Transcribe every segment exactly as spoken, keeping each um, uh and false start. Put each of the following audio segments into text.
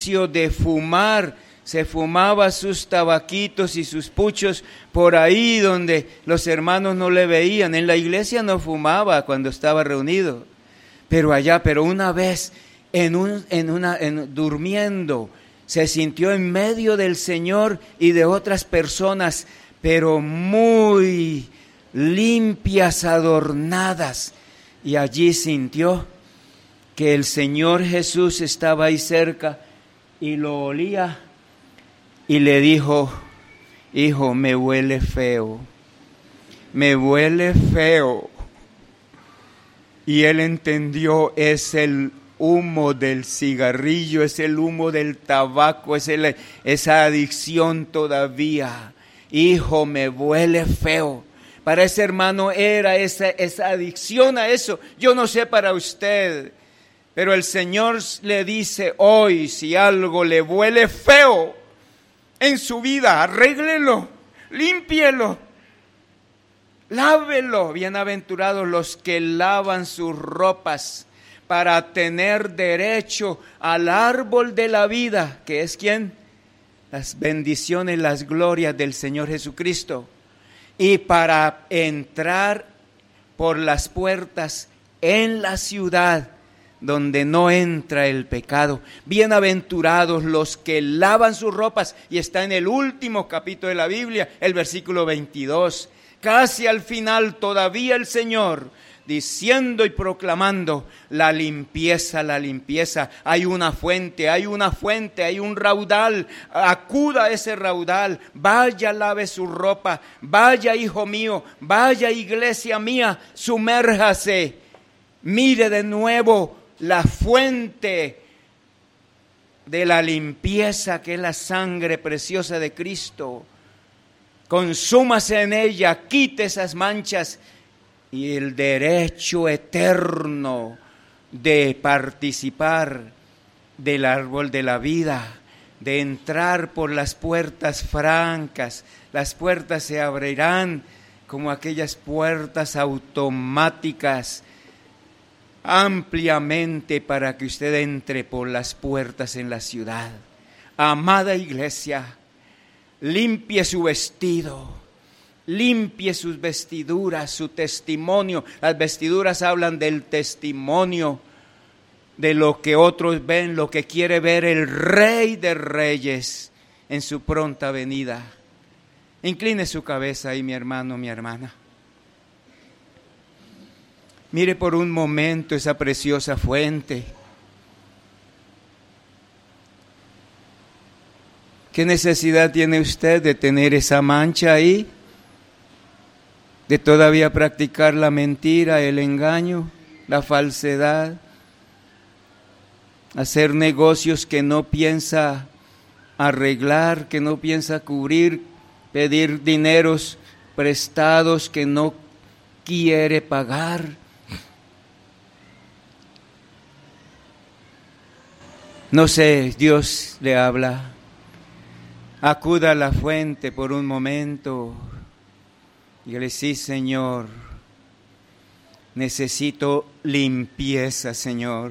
vicio de fumar. Se fumaba sus tabaquitos y sus puchos por ahí donde los hermanos no le veían. En la iglesia no fumaba cuando estaba reunido, pero allá, pero una vez en un, en una, en, durmiendo, se sintió en medio del Señor y de otras personas, pero muy limpias, adornadas, y allí sintió que el Señor Jesús estaba ahí cerca y lo olía y le dijo: hijo, me huele feo, me huele feo. Y él entendió, es el humo del cigarrillo, es el humo del tabaco, es el, esa adicción todavía. Hijo, me huele feo. Para ese hermano era esa, esa adicción a eso. Yo no sé para usted, pero el Señor le dice hoy, si algo le huele feo en su vida, arréglelo, límpielo, lávelo. Bienaventurados los que lavan sus ropas para tener derecho al árbol de la vida, que es ¿quién? Las bendiciones, las glorias del Señor Jesucristo, y para entrar por las puertas en la ciudad donde no entra el pecado. Bienaventurados los que lavan sus ropas, y está en el último capítulo de la Biblia, el versículo veintidós, casi al final todavía el Señor diciendo y proclamando la limpieza, la limpieza. Hay una fuente, hay una fuente, hay un raudal. Acuda a ese raudal, vaya, lave su ropa, vaya, hijo mío, vaya, iglesia mía, sumérjase, mire de nuevo la fuente de la limpieza, que es la sangre preciosa de Cristo. Consúmase en ella, quite esas manchas, y el derecho eterno de participar del árbol de la vida, de entrar por las puertas francas. Las puertas se abrirán como aquellas puertas automáticas, ampliamente, para que usted entre por las puertas en la ciudad. Amada iglesia, limpie su vestido, limpie sus vestiduras, su testimonio. Las vestiduras hablan del testimonio, de lo que otros ven, lo que quiere ver el Rey de Reyes en su pronta venida. Incline su cabeza ahí, mi hermano, mi hermana. Mire por un momento esa preciosa fuente. ¿Qué necesidad tiene usted de tener esa mancha ahí? De todavía practicar la mentira, el engaño, la falsedad, hacer negocios que no piensa arreglar, que no piensa cubrir, pedir dineros prestados que no quiere pagar. No sé, Dios le habla. Acuda a la fuente por un momento. Dígale: sí, Señor, necesito limpieza, Señor.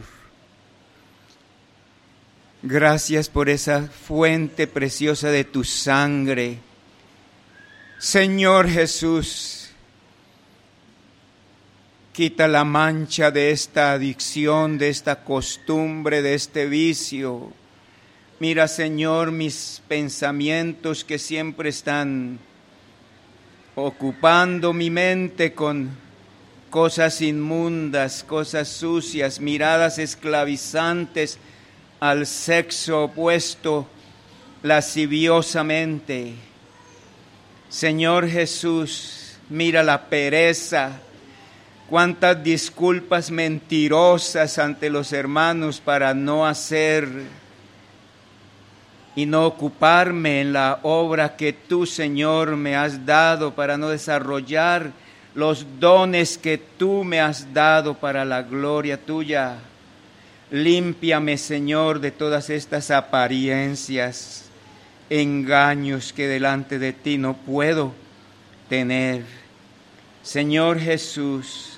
Gracias por esa fuente preciosa de tu sangre. Señor Jesús, quita la mancha de esta adicción, de esta costumbre, de este vicio. Mira, Señor, mis pensamientos que siempre están ocupando mi mente con cosas inmundas, cosas sucias, miradas esclavizantes al sexo opuesto, lasciviosamente. Señor Jesús, mira la pereza, cuántas disculpas mentirosas ante los hermanos para no hacer y no ocuparme en la obra que tú, Señor, me has dado, para no desarrollar los dones que tú me has dado para la gloria tuya. Límpiame, Señor, de todas estas apariencias, engaños que delante de ti no puedo tener. Señor Jesús,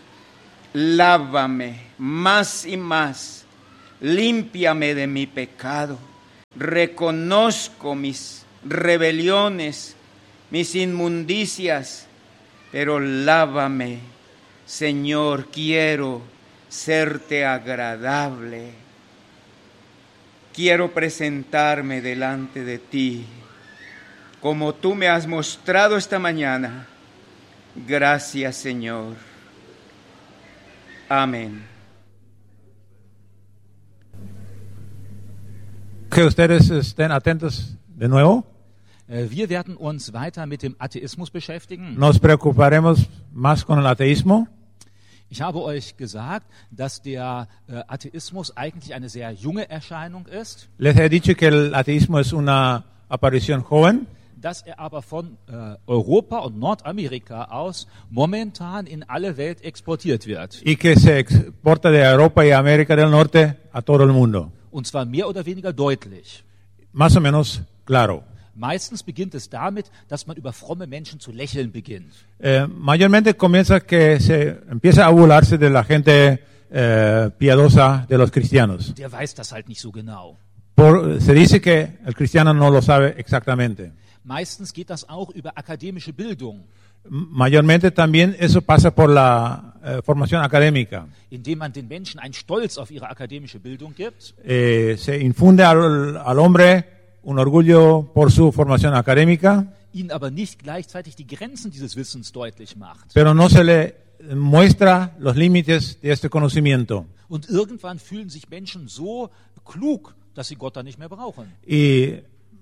lávame más y más, límpiame de mi pecado. reconozco mis rebeliones, mis inmundicias, pero lávame, Señor, quiero serte agradable. Quiero presentarme delante de ti, como tú me has mostrado esta mañana. Gracias, Señor. Amén. Que ustedes estén atentos de nuevo. Wir werden uns weiter mit dem Atheismus beschäftigen. Nos preocuparemos más con el ateísmo. Ich habe euch gesagt, dass der äh, Atheismus eigentlich eine sehr junge Erscheinung ist, Les he dicho que el ateísmo es una aparición joven, dass er aber von äh, Europa und Nordamerika aus momentan in alle Welt exportiert wird. y que se exporta de Europa y América del Norte a todo el mundo. Und zwar mehr oder weniger deutlich. Más o menos claro. Meistens beginnt es damit, dass man über fromme Menschen zu lächeln beginnt. Eh, mayormente comienza que se empieza a burlarse de la gente eh, piadosa de los cristianos. Der weiß das halt nicht so genau. Por, se dice que el cristiano no lo sabe exactamente. Meistens geht das auch über akademische Bildung, M- Mayormente también eso pasa por la eh, formación académica. indem man den Menschen einen Stolz auf ihre akademische Bildung gibt, Eh, se infunde al, al hombre un orgullo por su formación académica, ihnen aber nicht gleichzeitig die Grenzen dieses Wissens deutlich macht. pero no se le muestra los límites de este conocimiento. Und irgendwann fühlen sich Menschen so klug, dass sie Gott dann nicht mehr brauchen. Y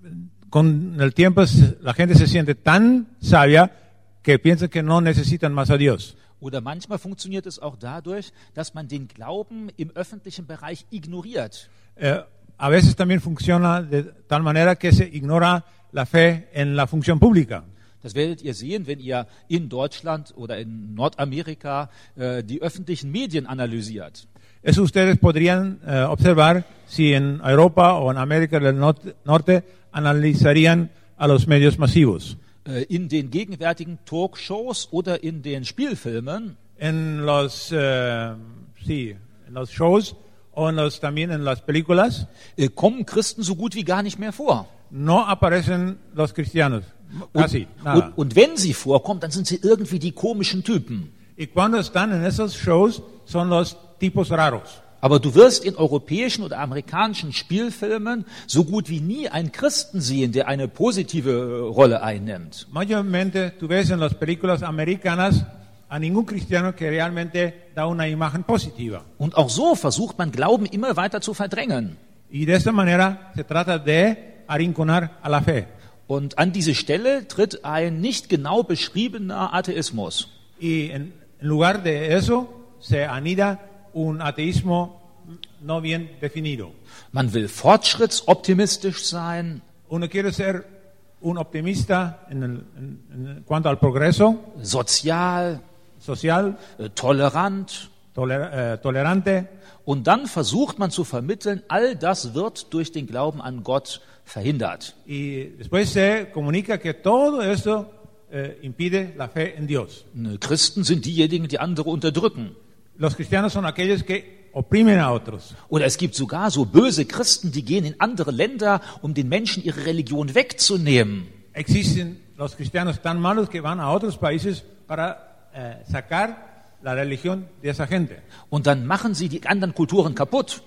con el tiempo es- la gente se siente tan sabia que piensa que no necesitan más a Dios. Oder manchmal funktioniert es auch dadurch, dass man den Glauben im öffentlichen Bereich ignoriert. Eh, a veces también funciona de tal manera que se ignora la fe en la función pública. Das werdet ihr sehen, wenn ihr in Deutschland oder in Nordamerika äh, die öffentlichen Medien analysiert. Eso ustedes podrían eh, observar si en Europa o en América del Norte, norte analizarían a los medios masivos. Äh, in den gegenwärtigen Talkshows oder in den Spielfilmen En los, eh, sí, en los shows o en los, también en las películas äh, kommen Christen so gut wie gar nicht mehr vor. no aparecen los cristianos, casi Und, nada. und, und wenn sie vorkommen, dann sind sie irgendwie die komischen Typen. Y cuando están en esos shows son los tipos raros. Aber du wirst in europäischen oder amerikanischen Spielfilmen so gut wie nie einen Christen sehen, der eine positive äh, Rolle einnimmt. Mayormente tú ves en las películas americanas a ningún cristiano que realmente da una imagen positiva. Und auch so versucht man Glauben immer weiter zu verdrängen. Y de esta manera se trata de arrinconar a la fe. Und an diese Stelle tritt ein nicht genau beschriebener Atheismus. Y en, en lugar de eso se anida un ateísmo no bien definido. Man will fortschrittsoptimistisch sein, Uno quiere ser un optimista en, el, en, en cuanto al progreso sozial, social, äh, tolerant. toler, eh, tolerante, Und dann versucht man zu vermitteln, all das wird durch den Glauben an Gott verhindert. y después se comunica que todo eso eh, impide la fe en Dios. Äh, Christen sind diejenigen, die andere unterdrücken. Los cristianos son aquellos que oprimen a otros. Oder es gibt sogar so böse Christen, die gehen in andere Länder, um den Menschen ihre Religion wegzunehmen. Existen los cristianos tan malos que van a otros países para eh, sacar la religión de esa gente. Und dann machen sie die anderen Kulturen kaputt.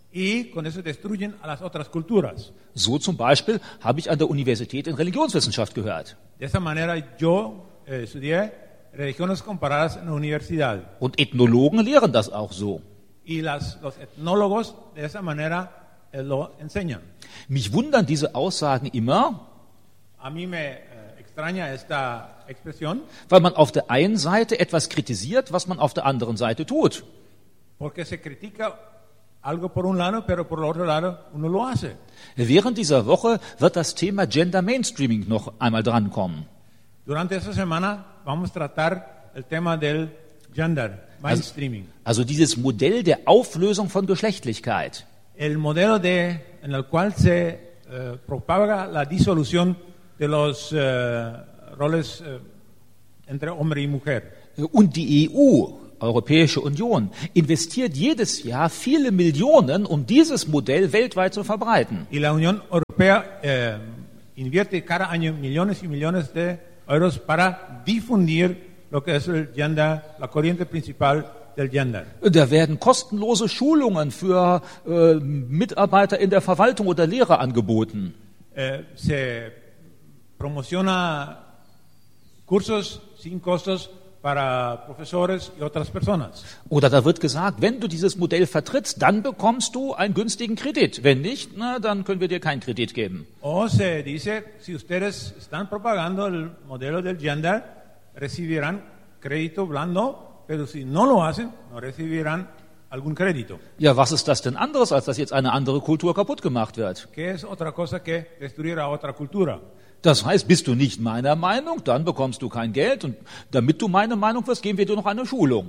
Y con eso destruyen a las otras culturas. So zum Beispiel habe ich an der Universität in Religionswissenschaft gehört. De esa manera yo eh, estudié religiones comparadas en la universidad. Und Ethnologen lehren das auch so. Y las, los etnólogos de esa manera eh, lo enseñan. Mich wundern diese Aussagen immer, A mí me eh, extraña esta expresión weil man auf der einen Seite etwas kritisiert, was man auf der anderen Seite tut. porque se critica algo por un lado, pero por el otro lado uno lo hace. Während dieser Woche wird das Thema Gender Mainstreaming noch einmal drankommen. Durante esta semana vamos a tratar el tema del gender, mainstreaming. Also dieses Modell der Auflösung von Geschlechtlichkeit. El modelo de, en el cual se eh, propaga la disolución de los eh, roles eh, entre hombre y mujer. Und die E U, Europäische Union, investiert jedes Jahr viele Millionen, um dieses Modell weltweit zu verbreiten. Y la Unión Europea Europea eh, invierte cada año millones y millones de euros para difundir lo que es el gender, la corriente principal del gender. Da werden kostenlose Schulungen für äh, Mitarbeiter in der Verwaltung oder Lehre angeboten. Eh, se promociona cursos sin costos para profesores y otras personas. Oder da wird gesagt, wenn du dieses Modell vertrittst, dann bekommst du einen günstigen Kredit. Wenn nicht, na, dann können wir dir keinen Kredit geben. O se dice, si ustedes están propagando el modelo del gender, recibirán crédito blando, pero si no lo hacen, no recibirán algún crédito. Ja, was ist das denn anderes, als dass jetzt eine andere Kultur kaputt gemacht wird? Que es otra cosa que destruir a otra cultura. Das heißt, bist du nicht meiner Meinung, dann bekommst du kein Geld und damit du meine Meinung wirst, geben wir dir noch eine Schulung.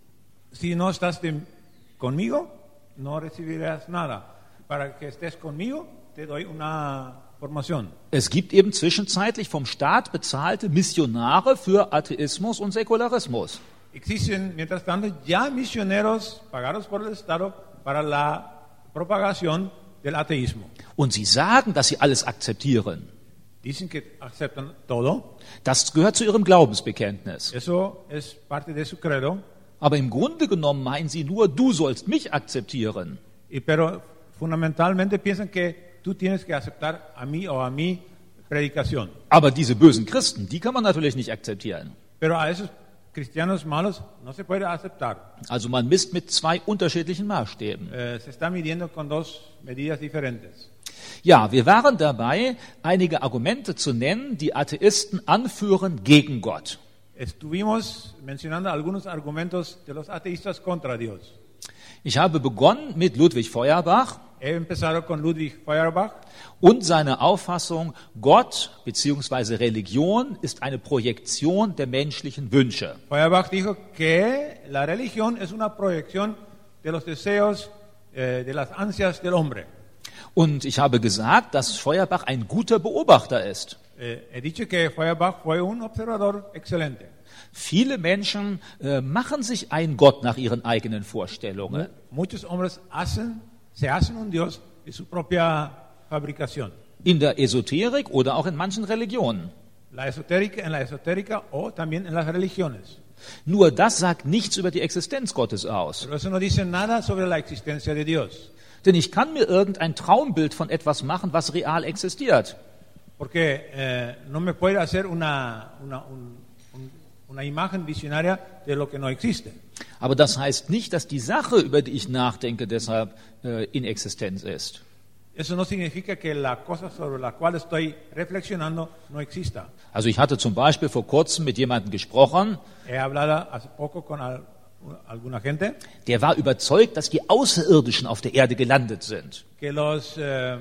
Si no estás de, conmigo, no recibirás nada. Para que estés conmigo, te doy una formación. Es gibt eben zwischenzeitlich vom Staat bezahlte Missionare für Atheismus und Säkularismus. Existen, mientras tanto, ya misioneros pagados por el Estado para la propagación del ateísmo. Und sie sagen, dass sie alles akzeptieren. Dicen que aceptan todo. Das gehört zu ihrem Glaubensbekenntnis. Eso es parte de su credo. Aber im Grunde genommen meinen sie nur, du sollst mich akzeptieren. Y pero fundamentalmente piensan que tú tienes que aceptar a mí o a mi predicación. Aber diese bösen Christen, die kann man natürlich nicht akzeptieren. Pero a esos cristianos malos no se puede aceptar. Also man misst mit zwei unterschiedlichen Maßstäben. Eh, se está midiendo con dos medidas diferentes. Ja, wir waren dabei, einige Argumente zu nennen, die Atheisten anführen gegen Gott. Estuvimos mencionando algunos argumentos de los ateístas contra Dios. Ich habe begonnen mit Ludwig Feuerbach He empezado con Ludwig Feuerbach und seine Auffassung, Gott bzw. Religion ist eine Projektion der menschlichen Wünsche. Feuerbach dijo que la religión es una proyección de los deseos, eh, de las ansias del hombre. Und ich habe gesagt, dass Feuerbach ein guter Beobachter ist. Eh, he dicho que Feuerbach fue un observador excelente. Viele Menschen äh, machen sich einen Gott nach ihren eigenen Vorstellungen. Muchos hombres hacen, se hacen un Dios de su propia fabricación. In der Esoterik oder auch in manchen Religionen. La esotérica, en la esotérica o también en las religiones. Nur das sagt nichts über die Existenz Gottes aus. Pero eso no dice nada sobre la existencia de Dios. Denn ich kann mir irgendein Traumbild von etwas machen, was real existiert. Porque eh, no me puede hacer una, una, un, un, una imagen visionaria de lo que no existe. Aber das heißt nicht, dass die Sache, über die ich nachdenke, deshalb äh, in Existenz ist. Eso no significa que la cosa sobre la cual estoy reflexionando no exista. Also ich hatte zum Beispiel vor kurzem mit jemandem gesprochen, He hablado hace poco con al, alguna gente der war überzeugt, dass die Außerirdischen auf der Erde gelandet sind. que los eh,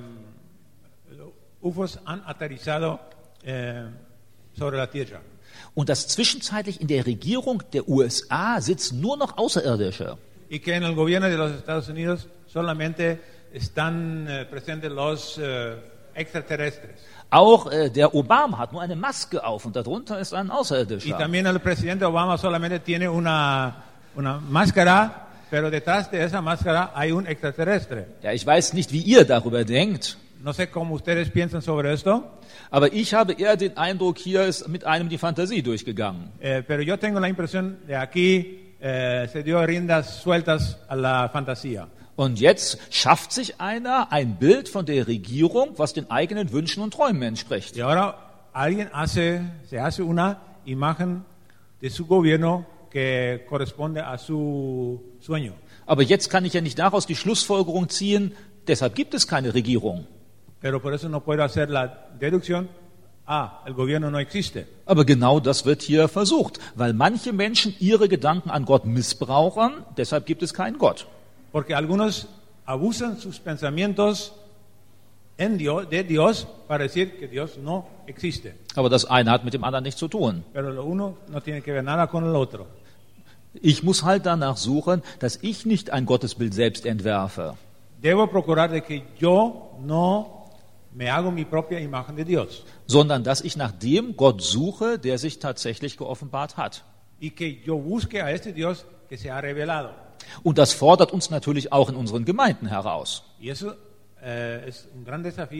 U F Os han aterrizado eh, sobre la Tierra. Und dass zwischenzeitlich in der Regierung der U S A sitzen nur noch Außerirdische. Y que en el gobierno de los Estados Unidos solamente están eh, presentes los eh, extraterrestres. Auch äh, der Obama hat nur eine Maske auf und darunter ist ein Y Außerirdischer. también el presidente Obama solamente tiene una, una máscara, pero detrás de esa máscara hay un extraterrestre. Ja, ich weiß nicht, wie ihr darüber denkt, No sé cómo ustedes piensan sobre esto, aber ich habe eher den Eindruck, hier ist mit einem die Fantasie durchgegangen. eh, pero yo tengo la impresión de aquí eh, se dio riendas sueltas a la fantasía. Und jetzt schafft sich einer ein Bild von der Regierung, was den eigenen Wünschen und Träumen entspricht. Y ahora alguien hace, se hace una imagen de su gobierno que corresponde a su sueño. Aber jetzt kann ich ja nicht daraus die Schlussfolgerung ziehen, deshalb gibt es keine Regierung. Pero por eso no puedo hacer la deducción, ah, el gobierno no existe. Aber genau das wird hier versucht, weil manche Menschen ihre Gedanken an Gott missbrauchen, deshalb gibt es keinen Gott. Porque algunos abusan sus pensamientos en Dios, de Dios para decir que Dios no existe. Aber das eine hat mit dem anderen nichts zu tun. Pero lo uno no tiene que ver nada con el otro. Ich muss halt danach suchen, dass ich nicht ein Gottesbild selbst entwerfe, Debo procurar de que yo no me hago mi propia imagen de Dios. sondern dass ich nach dem Gott suche, der sich tatsächlich geoffenbart hat. Y que yo busque a este Dios que se ha revelado. Und das fordert uns natürlich auch in unseren Gemeinden heraus. Y eso eh, es un gran desafío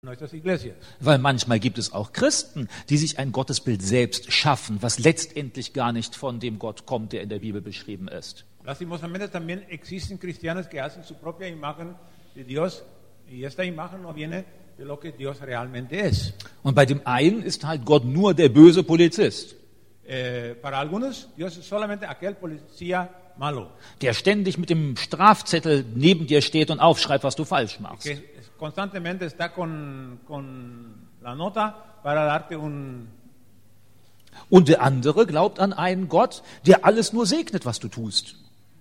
nuestras iglesias. Weil manchmal gibt es auch Christen, die sich ein Gottesbild selbst schaffen, was letztendlich gar nicht von dem Gott kommt, der in der Bibel beschrieben ist. Lastimosamente también existen cristianos que hacen su propia imagen de Dios y esta imagen no viene de lo que Dios realmente es. Und bei dem einen ist halt Gott nur der böse Polizist, Eh, para algunos Dios es solamente aquel policía malo, der ständig mit dem Strafzettel neben dir steht und aufschreibt, was du falsch machst. que constantemente está con, con la nota para darte un... Und der andere glaubt an einen Gott, der alles nur segnet, was du tust.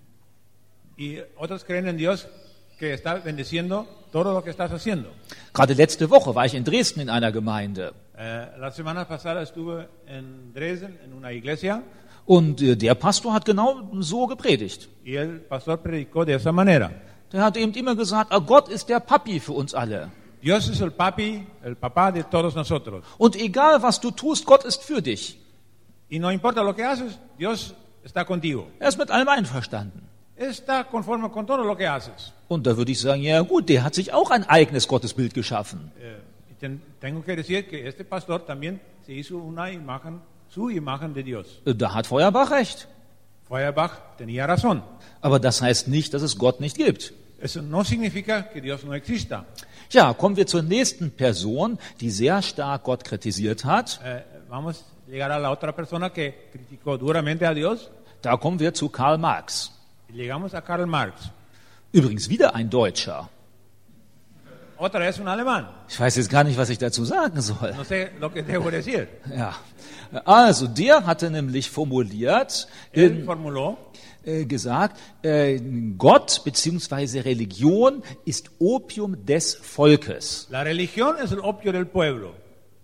Y otros creen en Dios que está bendiciendo todo lo que estás haciendo. Gerade letzte Woche war ich in Dresden in einer Gemeinde. Eh, la semana pasada estuve en Dresden en una iglesia Und äh, der Pastor hat genau so gepredigt. y el pastor predicó de esa manera. Der hat eben immer gesagt, ah, Gott ist der Papi für uns alle. Dios es el papi, el papá de todos nosotros. Und egal, was du tust, Gott ist für dich. Y no importa lo que haces, Dios está contigo. Er ist mit allem einverstanden. Está conforme con todo lo que haces. Und da würde ich sagen, ja gut, der hat sich auch ein eigenes Gottesbild geschaffen. Eh, y ten- tengo que decir que este pastor también se hizo una imagen, su imagen de Dios. Da hat Feuerbach recht. Feuerbach tenía razón. Aber das heißt nicht, dass es Gott nicht gibt. Eso no significa que Dios no exista. Ja, kommen wir zur nächsten Person, die sehr stark Gott kritisiert hat. Eh, vamos a llegar a la otra persona que criticó duramente a Dios. Da kommen wir zu Karl Marx. Y llegamos a Karl Marx. Übrigens wieder ein Deutscher. Otra vez un alemán. Ich weiß jetzt gar nicht, was ich dazu sagen soll. No sé lo que debo decir. Ja. Also, der hatte nämlich formuliert, Él in, formuló, äh, gesagt, äh, Gott bzw. Religion ist Opium des Volkes. la religión es el opio del pueblo.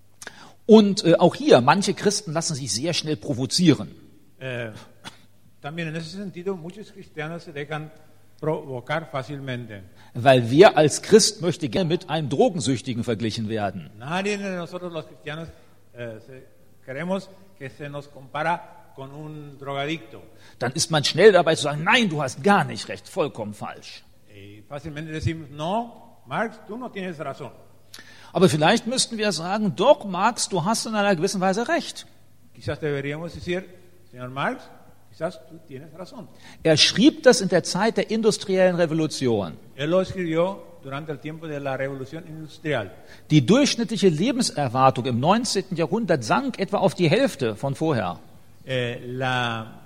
Und äh, auch hier, manche Christen lassen sich sehr schnell provozieren. Eh, también en ese sentido, muchos cristianos se dejan provocar fácilmente. Weil wer als Christ möchte gerne mit einem Drogensüchtigen verglichen werden. Nadie de nosotros los cristianos eh, se- queremos que se nos compara con un drogadicto. Dann ist man schnell dabei zu sagen, nein, du hast gar nicht recht, vollkommen falsch. Y fácilmente decimos, no, Marx, tú no tienes razón. Aber vielleicht müssten wir sagen, doch, Marx, du hast in einer gewissen Weise recht. Quizás deberíamos decir, señor Marx, quizás tú tienes razón. Er schrieb das in der Zeit der industriellen Revolution. Él lo escribió durante el tiempo de la revolución industrial. Die durchschnittliche Lebenserwartung im neunzehnten Jahrhundert sank etwa auf die Hälfte von vorher. Eh, la,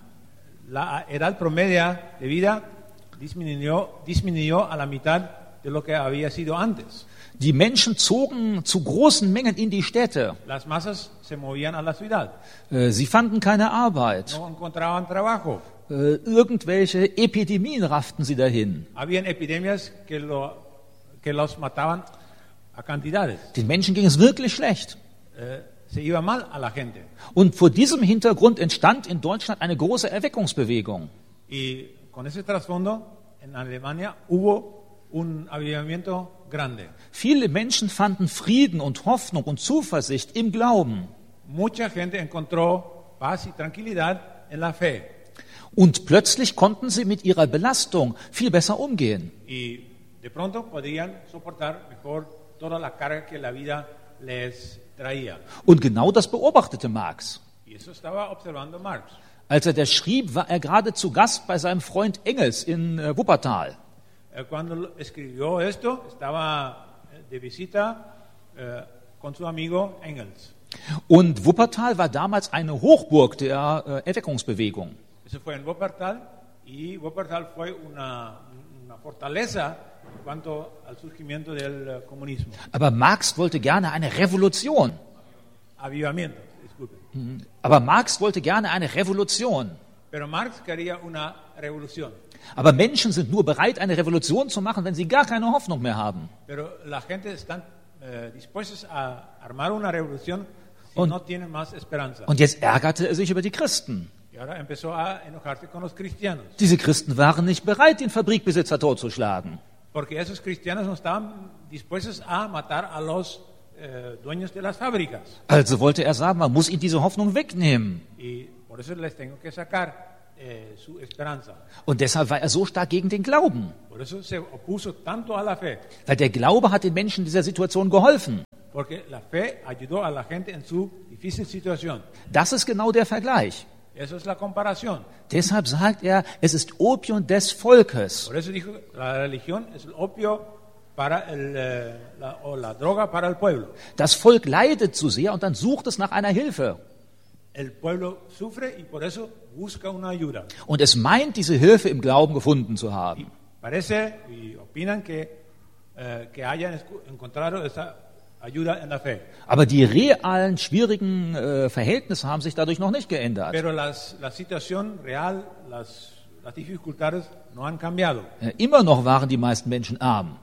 la edad promedia de vida disminuyó, disminuyó a la mitad de lo que había sido antes. Die Menschen zogen zu großen Mengen in die Städte. Las masas se movían a la ciudad, Äh, Sie fanden keine Arbeit. no encontraban trabajo. Äh, Irgendwelche Epidemien rafften sie dahin. Habían epidemias que, lo, que los mataban a cantidades. Den Menschen ging es wirklich schlecht. Eh, se iba mal a la gente. Und vor diesem Hintergrund entstand in Deutschland eine große Erweckungsbewegung. Y con ese trasfondo, en Alemania hubo un avivamiento grande. Viele Menschen fanden Frieden und Hoffnung und Zuversicht im Glauben. Mucha gente encontró paz y tranquilidad en la fe. Und plötzlich konnten sie mit ihrer Belastung viel besser umgehen. Y de pronto podían soportar mejor toda la carga que la vida les traía. Und genau das beobachtete Marx. Y eso estaba observando Marx. Als er das schrieb, war er gerade zu Gast bei seinem Freund Engels in äh, Wuppertal. Eh, Cuando lo- escribió esto, estaba eh, de visita eh, con su amigo Engels. Und Wuppertal war damals eine Hochburg der äh, Erweckungsbewegung. Eso fue en Wuppertal y Wuppertal fue una, una fortaleza en cuanto al surgimiento del eh, comunismo. Aber Marx wollte gerne eine Revolution. Avivamiento, disculpe. Aber Marx wollte gerne eine Revolution. Pero Marx quería una revolución. Aber Menschen sind nur bereit, eine Revolution zu machen, wenn sie gar keine Hoffnung mehr haben. Pero la gente están eh, dispuestos a armar una revolución si Und- no tienen más esperanza. Und jetzt ärgerte er sich über die Christen. Y ahora empezó a enojarse con los cristianos. Diese Christen waren nicht bereit, den Fabrikbesitzer totzuschlagen. Porque esos cristianos no estaban dispuestos a matar a los eh, dueños de las fábricas. Also wollte er sagen, man muss ihnen diese Hoffnung wegnehmen. Y por eso les tengo que sacar eh, su esperanza. Und deshalb war er so stark gegen den Glauben. Por eso se opuso tanto a la fe, Weil der Glaube hat den Menschen in dieser Situation geholfen. porque la fe ayudó a la gente en su difícil situación. Das ist genau der Vergleich. Eso es la comparación. Deshalb sagt er, es ist Opium des Volkes. Por eso dijo, la religión es el opio para el, eh, la, o la droga para el pueblo. Das Volk leidet zu sehr und dann sucht es nach einer Hilfe. El pueblo sufre y por eso busca una ayuda. Und es meint, diese Hilfe im Glauben gefunden zu haben. Parece y opinan que, eh, que hayan escu- encontrado esa ayuda en la fe. Aber die realen, schwierigen äh, Verhältnisse haben sich dadurch noch nicht geändert. Pero las, la situación real, las, las dificultades no han cambiado. Äh, Immer noch waren die meisten Menschen arm.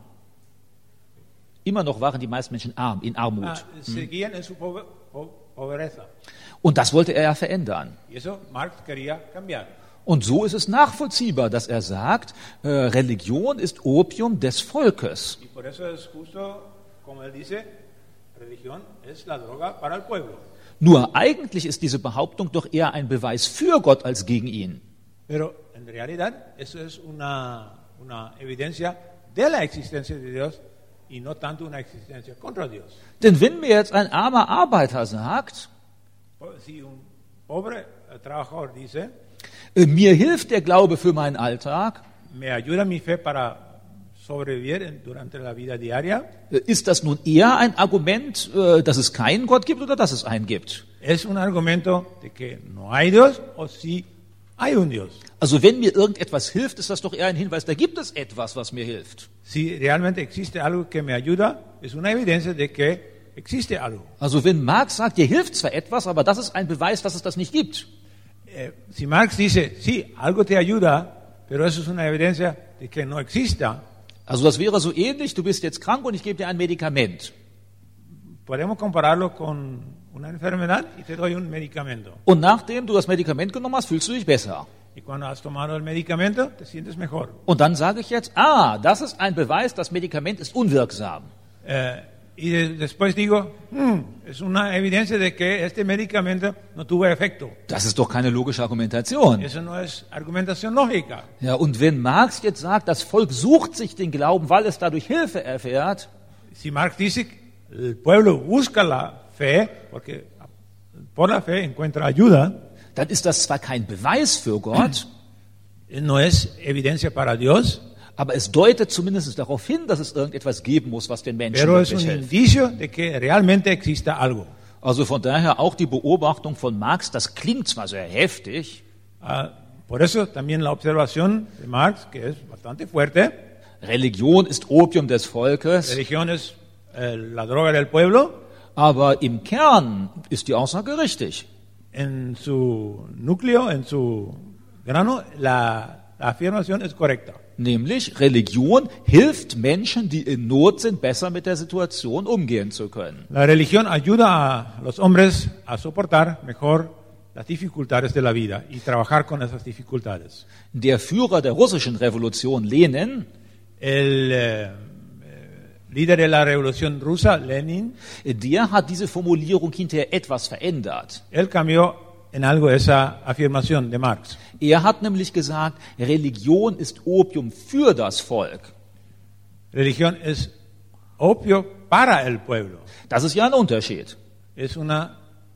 Immer noch waren die meisten Menschen arm, in Ah, Armut. seguían en su pobre- po- pobreza. Und das wollte er ja verändern. Y eso Marx quería cambiar. Und so ist es nachvollziehbar, dass er sagt, äh, Religion ist Opium des Volkes. Y por eso es justo, como él dice, religión es la droga para el pueblo. Nur eigentlich ist diese Behauptung doch eher ein Beweis für Gott als gegen ihn. Pero en realidad eso es una, una evidencia de la existencia de Dios y no tanto una existencia contra Dios. Denn wenn mir jetzt ein armer Arbeiter sagt, Si un pobre eh, trabajador dice, äh, mir hilft der Glaube für meinen Alltag, me ayuda mi fe para sobrevivir en- durante la vida diaria, äh, ist das nun eher ein Argument, äh, dass es keinen Gott gibt oder dass es einen gibt? es un argumento de que no hay Dios o sí hay un Dios. Also wenn mir irgendetwas hilft, ist das doch eher ein Hinweis, da gibt es etwas, was mir hilft. Si realmente existe algo que me ayuda, es una evidencia de que existe algo. Also wenn Marx sagt, dir hilft zwar etwas, aber das ist ein Beweis, dass es das nicht gibt. Eh, si Marx dice, sí, algo te ayuda, pero eso es una evidencia de que no exista, Also das wäre so ähnlich, du bist jetzt krank und ich gebe dir ein Medikament. podemos compararlo con una enfermedad y te doy un medicamento. Und nachdem du das Medikament genommen hast, fühlst du dich besser. Y cuando has tomado el medicamento, te sientes mejor. Und dann sage ich jetzt, ah, das ist ein Beweis, das Medikament ist unwirksam. Eh, y de- después digo, "Hmm, es una evidencia de que este medicamento no tuvo efecto. Das ist doch keine logische Argumentation. Eso no es argumentación lógica. Ja, und wenn Marx jetzt sagt, das Volk sucht sich den Glauben, weil es dadurch Hilfe erfährt, Si Marx dice, el pueblo busca la fe, porque por la fe encuentra ayuda, dann ist das zwar kein Beweis für Gott, no es evidencia para Dios, aber es deutet zumindest darauf hin, dass es irgendetwas geben muss, was den Menschen pero es wirklich un hilft. indicio de que realmente exista algo. Also von daher auch die Beobachtung von Marx, das klingt zwar sehr heftig, Ah, por eso también la observación de Marx, que es bastante fuerte, Religion ist Opium des Volkes, religión es eh, la droga del pueblo, aber im Kern ist die Aussage richtig. en su núcleo, en su grano, la, la afirmación es correcta. Nämlich, Religion hilft Menschen, die in Not sind, besser mit der Situation umgehen zu können. La religión ayuda a los hombres a soportar mejor las dificultades de la vida y trabajar con esas dificultades. Der Führer der russischen Revolution, Lenin, El eh, eh, líder de la revolución rusa, Lenin, der hat diese Formulierung hinterher etwas verändert. él cambió en algo esa afirmación de Marx. Er hat nämlich gesagt, Religion ist Opium für das Volk. Religión es opio para el pueblo. Das ist ja ein Unterschied. Es una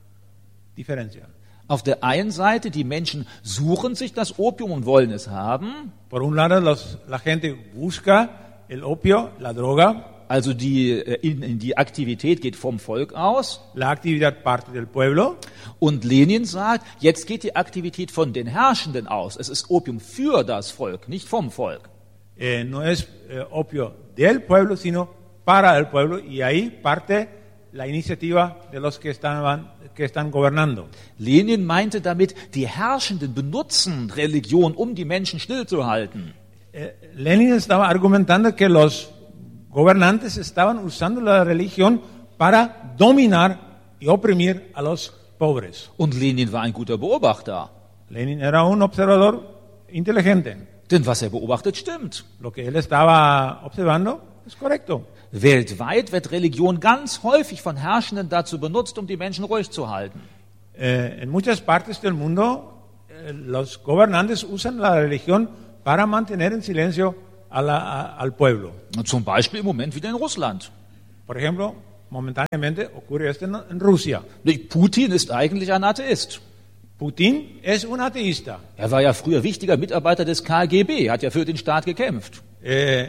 diferencia. Auf der einen Seite, die Menschen suchen sich das Opium und wollen es haben. Por un lado, los- la gente busca el opio, la droga, Also die, äh, in, in die Aktivität geht vom Volk aus. la actividad parte del pueblo. Und Lenin sagt, jetzt geht die Aktivität von den Herrschenden aus. Es ist Opium für das Volk, nicht vom Volk. Eh, no es eh, opio del pueblo, sino para el pueblo, y ahí parte la iniciativa de los que estaban, que están gobernando. Lenin meinte damit, die Herrschenden benutzen Religion, um die Menschen stillzuhalten. Eh, Lenin estaba argumentando que los gobernantes estaban usando la religión para dominar y oprimir a los pobres. Und Lenin war ein guter Beobachter. Lenin era un observador inteligente. Denn was er beobachtet, stimmt. Lo que él estaba observando es correcto. Weltweit wird Religion ganz häufig von Herrschenden dazu benutzt, um die Menschen ruhig zu halten. Eh, en muchas partes del mundo los gobernantes usan la religión para mantener en silencio a la, a, al pueblo. Zum Beispiel im Moment wieder in Russland. Por ejemplo, momentáneamente ocurre esto en, en Rusia. Putin ist eigentlich ein Atheist. Putin es un ateísta. Er war ja früher wichtiger Mitarbeiter des K G B, hat ja für den Staat gekämpft. Eh,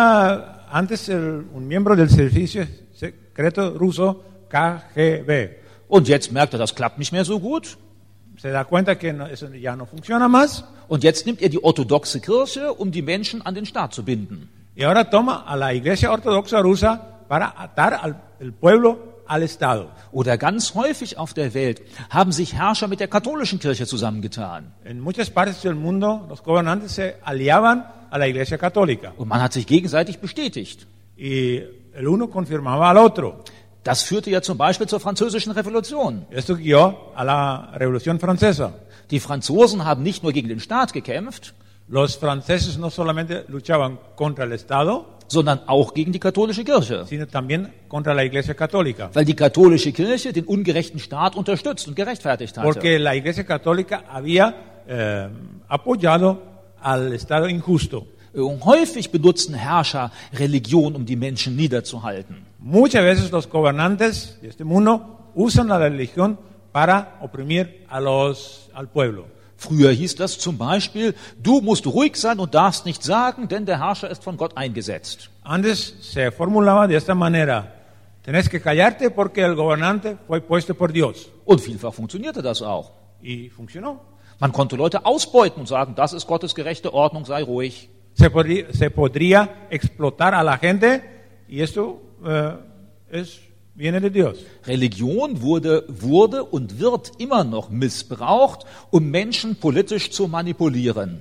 era antes el, un miembro del servicio secreto ruso K G B. Und jetzt merkt er, das klappt nicht mehr so gut. Se da cuenta que no, eso ya no funciona más. Und jetzt nimmt er die orthodoxe Kirche, um die Menschen an den Staat zu binden. Y ahora toma a la Iglesia Ortodoxa rusa para atar al el pueblo al Estado. Oder ganz häufig auf der Welt haben sich Herrscher mit der katholischen Kirche zusammengetan. En muchas partes del mundo los gobernantes se aliaban a la Iglesia Católica. Und man hat sich gegenseitig bestätigt. Y el uno confirmaba al otro. Das führte ja zum Beispiel zur Französischen Revolution. Esto guió a la Revolución Francesa. Die Franzosen haben nicht nur gegen den Staat gekämpft, Los franceses no solamente luchaban contra el Estado, sondern auch gegen die katholische Kirche. sino también contra la Iglesia Católica. Weil die katholische Kirche den ungerechten Staat unterstützt und gerechtfertigt hatte. Porque la Iglesia Católica había eh, apoyado al Estado injusto. Und häufig benutzen Herrscher Religion, um die Menschen niederzuhalten. Muchas veces los gobernantes de este mundo usan la religión para oprimir a los, al pueblo. Früher hieß das zum Beispiel, du musst ruhig sein und darfst nichts sagen, denn der Herrscher ist von Gott eingesetzt. Antes se formulaba de esta manera: tenés que callarte porque el gobernante fue puesto por Dios. Und vielfach funktionierte das auch. Y funcionó. Man konnte Leute ausbeuten und sagen, das ist Gottes gerechte Ordnung, sei ruhig. Se podría, se podría explotar a la gente y esto eh, es, viene de Dios. Religion wurde, wurde und wird immer noch missbraucht, um Menschen politisch zu manipulieren.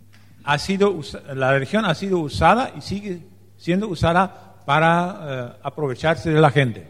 Ha sido, la religión ha sido usada y sigue siendo usada para eh, aprovecharse de la gente.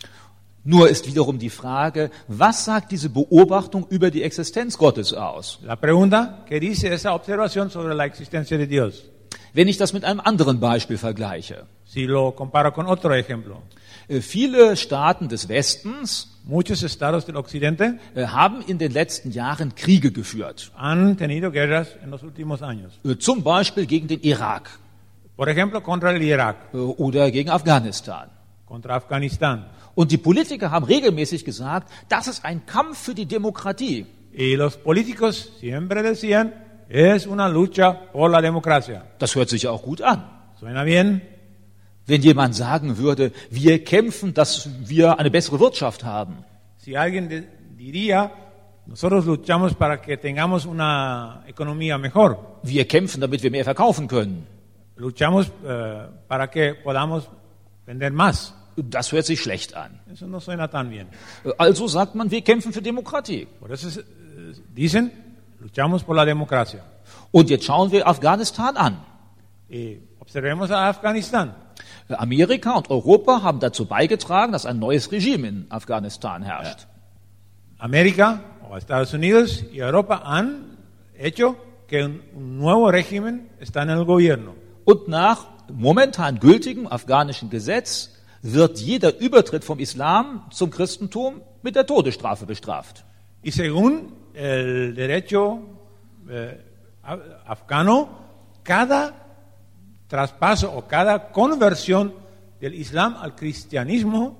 Nur ist wiederum die Frage, was sagt diese Beobachtung über die Existenz Gottes aus? La pregunta, ¿qué dice esa observación sobre la existencia de Dios? Wenn ich das mit einem anderen Beispiel vergleiche. Si lo comparo con otro ejemplo. Äh, Viele Staaten des Westens Muchos estados del occidente äh, haben in den letzten Jahren Kriege geführt. han tenido guerras en los últimos años. Äh, Zum Beispiel gegen den Irak Por ejemplo, contra el Irak, äh, oder gegen Afghanistan. contra Afganistán. Und die Politiker haben regelmäßig gesagt, das ist ein Kampf für die Demokratie. Y los políticos siempre decían, es una lucha por la democracia. Das hört sich ja auch gut an. ¿Suena bien? Wenn jemand sagen würde, wir kämpfen, dass wir eine bessere Wirtschaft haben. Si alguien de- diría, nosotros luchamos para que tengamos una economía mejor. Wir kämpfen, damit wir mehr verkaufen können. Luchamos eh, para que podamos vender más. Das hört sich schlecht an. Eso no suena tan bien. Also sagt man, wir kämpfen für Demokratie. Por eso eh, dicen, luchamos por la democracia. Und jetzt schauen wir Afghanistan an. Y observemos a Afganistán. Amerika und Europa haben dazu beigetragen, dass ein neues Regime in Afghanistan herrscht. América o Estados Unidos y Europa han hecho que un, un nuevo régimen está en el gobierno. Und nach momentan gültigem afghanischen Gesetz wird jeder Übertritt vom Islam zum Christentum mit der Todesstrafe bestraft. Y según el derecho eh, af- afgano, cada traspaso o cada conversión del Islam al cristianismo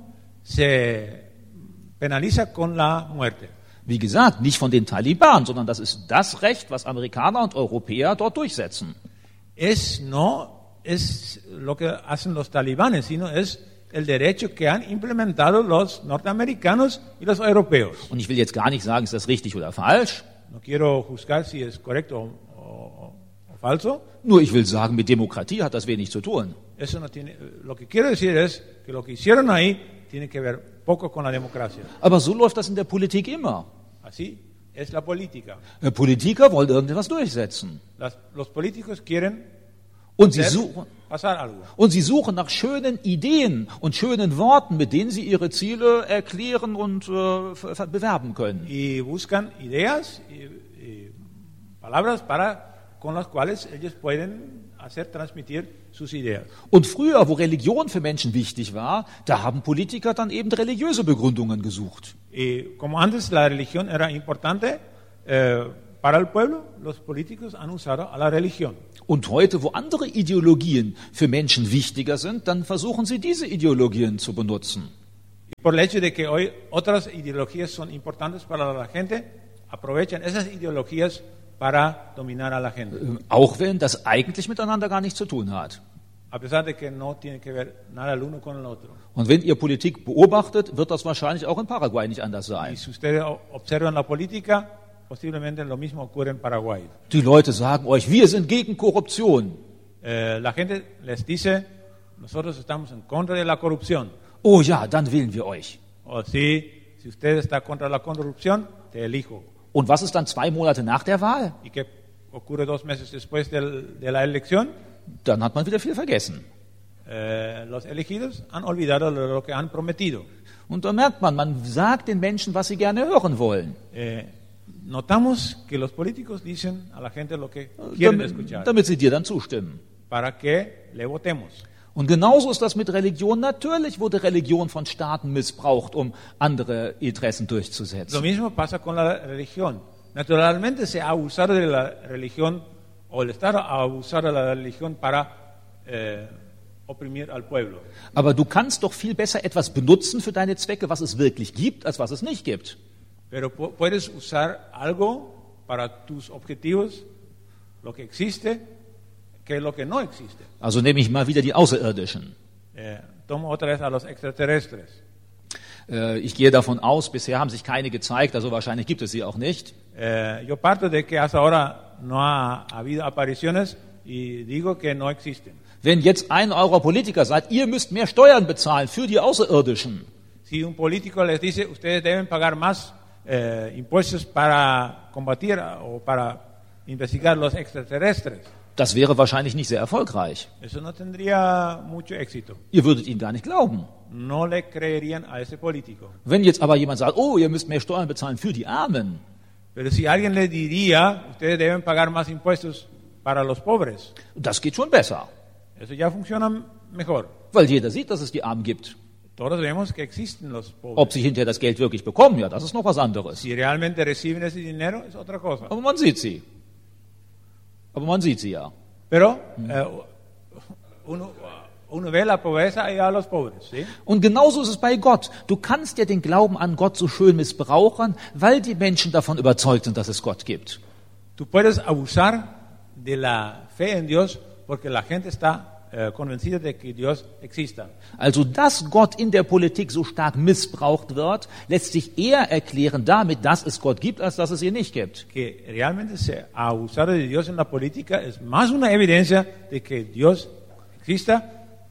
se penaliza con la muerte. Wie gesagt, nicht von den Taliban, sondern das ist das Recht, was Amerikaner und Europäer dort durchsetzen. Es no es lo que hacen los talibanes, sino es el derecho que han implementado los norteamericanos y los europeos. Und ich will jetzt gar nicht sagen, ist das richtig oder falsch. No quiero juzgar si es correcto o, o- o falso. Nur ich will sagen, mit Demokratie hat das wenig zu tun. Eso no tiene. Lo que quiero decir es que lo que hicieron ahí tiene que ver poco con la democracia. Aber so läuft das in der Politik immer. Así es la política. Äh, Politiker wollen irgendetwas durchsetzen. Las- los políticos quieren Und sie, hacer suchen, pasar algo. und sie suchen nach schönen Ideen und schönen Worten, mit denen sie ihre Ziele erklären und äh, ver- ver- bewerben können. Y buscan ideas y, y palabras para con las cuales ellos pueden hacer transmitir sus ideas. Und früher, wo Religion für Menschen wichtig war, da haben Politiker dann eben religiöse Begründungen gesucht. Y como antes la religión era importante, eh, para el pueblo, los políticos han usado a la religión. Und heute, wo andere Ideologien für Menschen wichtiger sind, dann versuchen sie diese Ideologien zu benutzen. Y por el hecho de que hoy otras ideologías son importantes para la gente, aprovechan esas ideologías para dominar a la gente. Auch wenn das eigentlich miteinander gar nichts zu tun hat. A pesar de que no tiene que ver nada el uno con el otro. Und wenn ihr Politik beobachtet, wird das wahrscheinlich auch in Paraguay nicht anders Y sein. si ustedes observan la política, posiblemente lo mismo ocurre en Paraguay. Die Leute sagen euch, wir sind gegen Korruption. Eh, la gente les dice, nosotros estamos en contra de la corrupción. Oh ja, dann wählen wir euch. O si, si usted está contra la corrupción, te elijo. Und was ist dann zwei Monate nach der Wahl? ¿Y qué ocurre dos meses después del, de la elección? Dann hat man wieder viel vergessen. Eh, los elegidos han olvidado lo, lo que han prometido. Und da merkt man, man sagt den Menschen, was sie gerne hören wollen. Eh, notamos que los políticos dicen a la gente lo que quieren Damit, escuchar, damit sie dir dann zustimmen. para que le votemos. Und genauso ist das mit Religion. Natürlich wurde Religion von Staaten missbraucht, um andere Interessen Lo durchzusetzen. mismo pasa con la religión. Naturalmente se ha abusado de la religión, o el Estado ha abusado de la religión para eh, oprimir al pueblo. Aber du kannst doch viel besser etwas benutzen für deine Zwecke, was es wirklich gibt, als was es nicht gibt. Pero pu- puedes usar algo para tus objetivos, lo que existe, que lo que no existe. Also nehme ich mal wieder die Außerirdischen. Eh, tomo otra vez a los extraterrestres. Äh, Ich gehe davon aus, bisher haben sich keine gezeigt, also wahrscheinlich gibt es sie auch nicht. Eh, yo parto de que hasta ahora no ha habido apariciones y digo que no existen. Wenn jetzt ein eurer Politiker sagt, ihr müsst mehr Steuern bezahlen für die Außerirdischen, Si un político les dice, ustedes deben pagar más eh, impuestos para combatir o para investigar los extraterrestres, das wäre wahrscheinlich nicht sehr erfolgreich. eso no tendría mucho éxito. Ihr würdet ihn gar nicht glauben. No le creerían a ese político. Wenn jetzt aber jemand sagt, oh, ihr müsst mehr Steuern bezahlen für die Armen, Pero si alguien le diría, ustedes deben pagar más impuestos para los pobres, das geht schon besser. eso ya funciona mejor. Weil jeder sieht, dass es die Armen gibt. Todos vemos que existen los pobres. Ob sie hinterher das Geld wirklich bekommen, ja, das ist noch was anderes. Si realmente reciben ese dinero, es otra cosa. Aber man sieht sie. Aber man sieht sie ja. Pero eh, uno, uno ve la pobreza y a los pobres, ¿sí? Und genauso ist es bei Gott. Du kannst ja den Glauben an Gott so schön missbrauchen, weil die Menschen davon überzeugt sind, dass es Gott gibt. Tú puedes abusar de la fe en Dios porque la gente está eh, convencida de que Dios exista. Also, dass Gott in der Politik so stark missbraucht wird, lässt sich eher erklären damit, dass es Gott gibt, als dass es ihn nicht gibt. Que realmente se ha abusado de Dios en la política es más una evidencia de que Dios exista,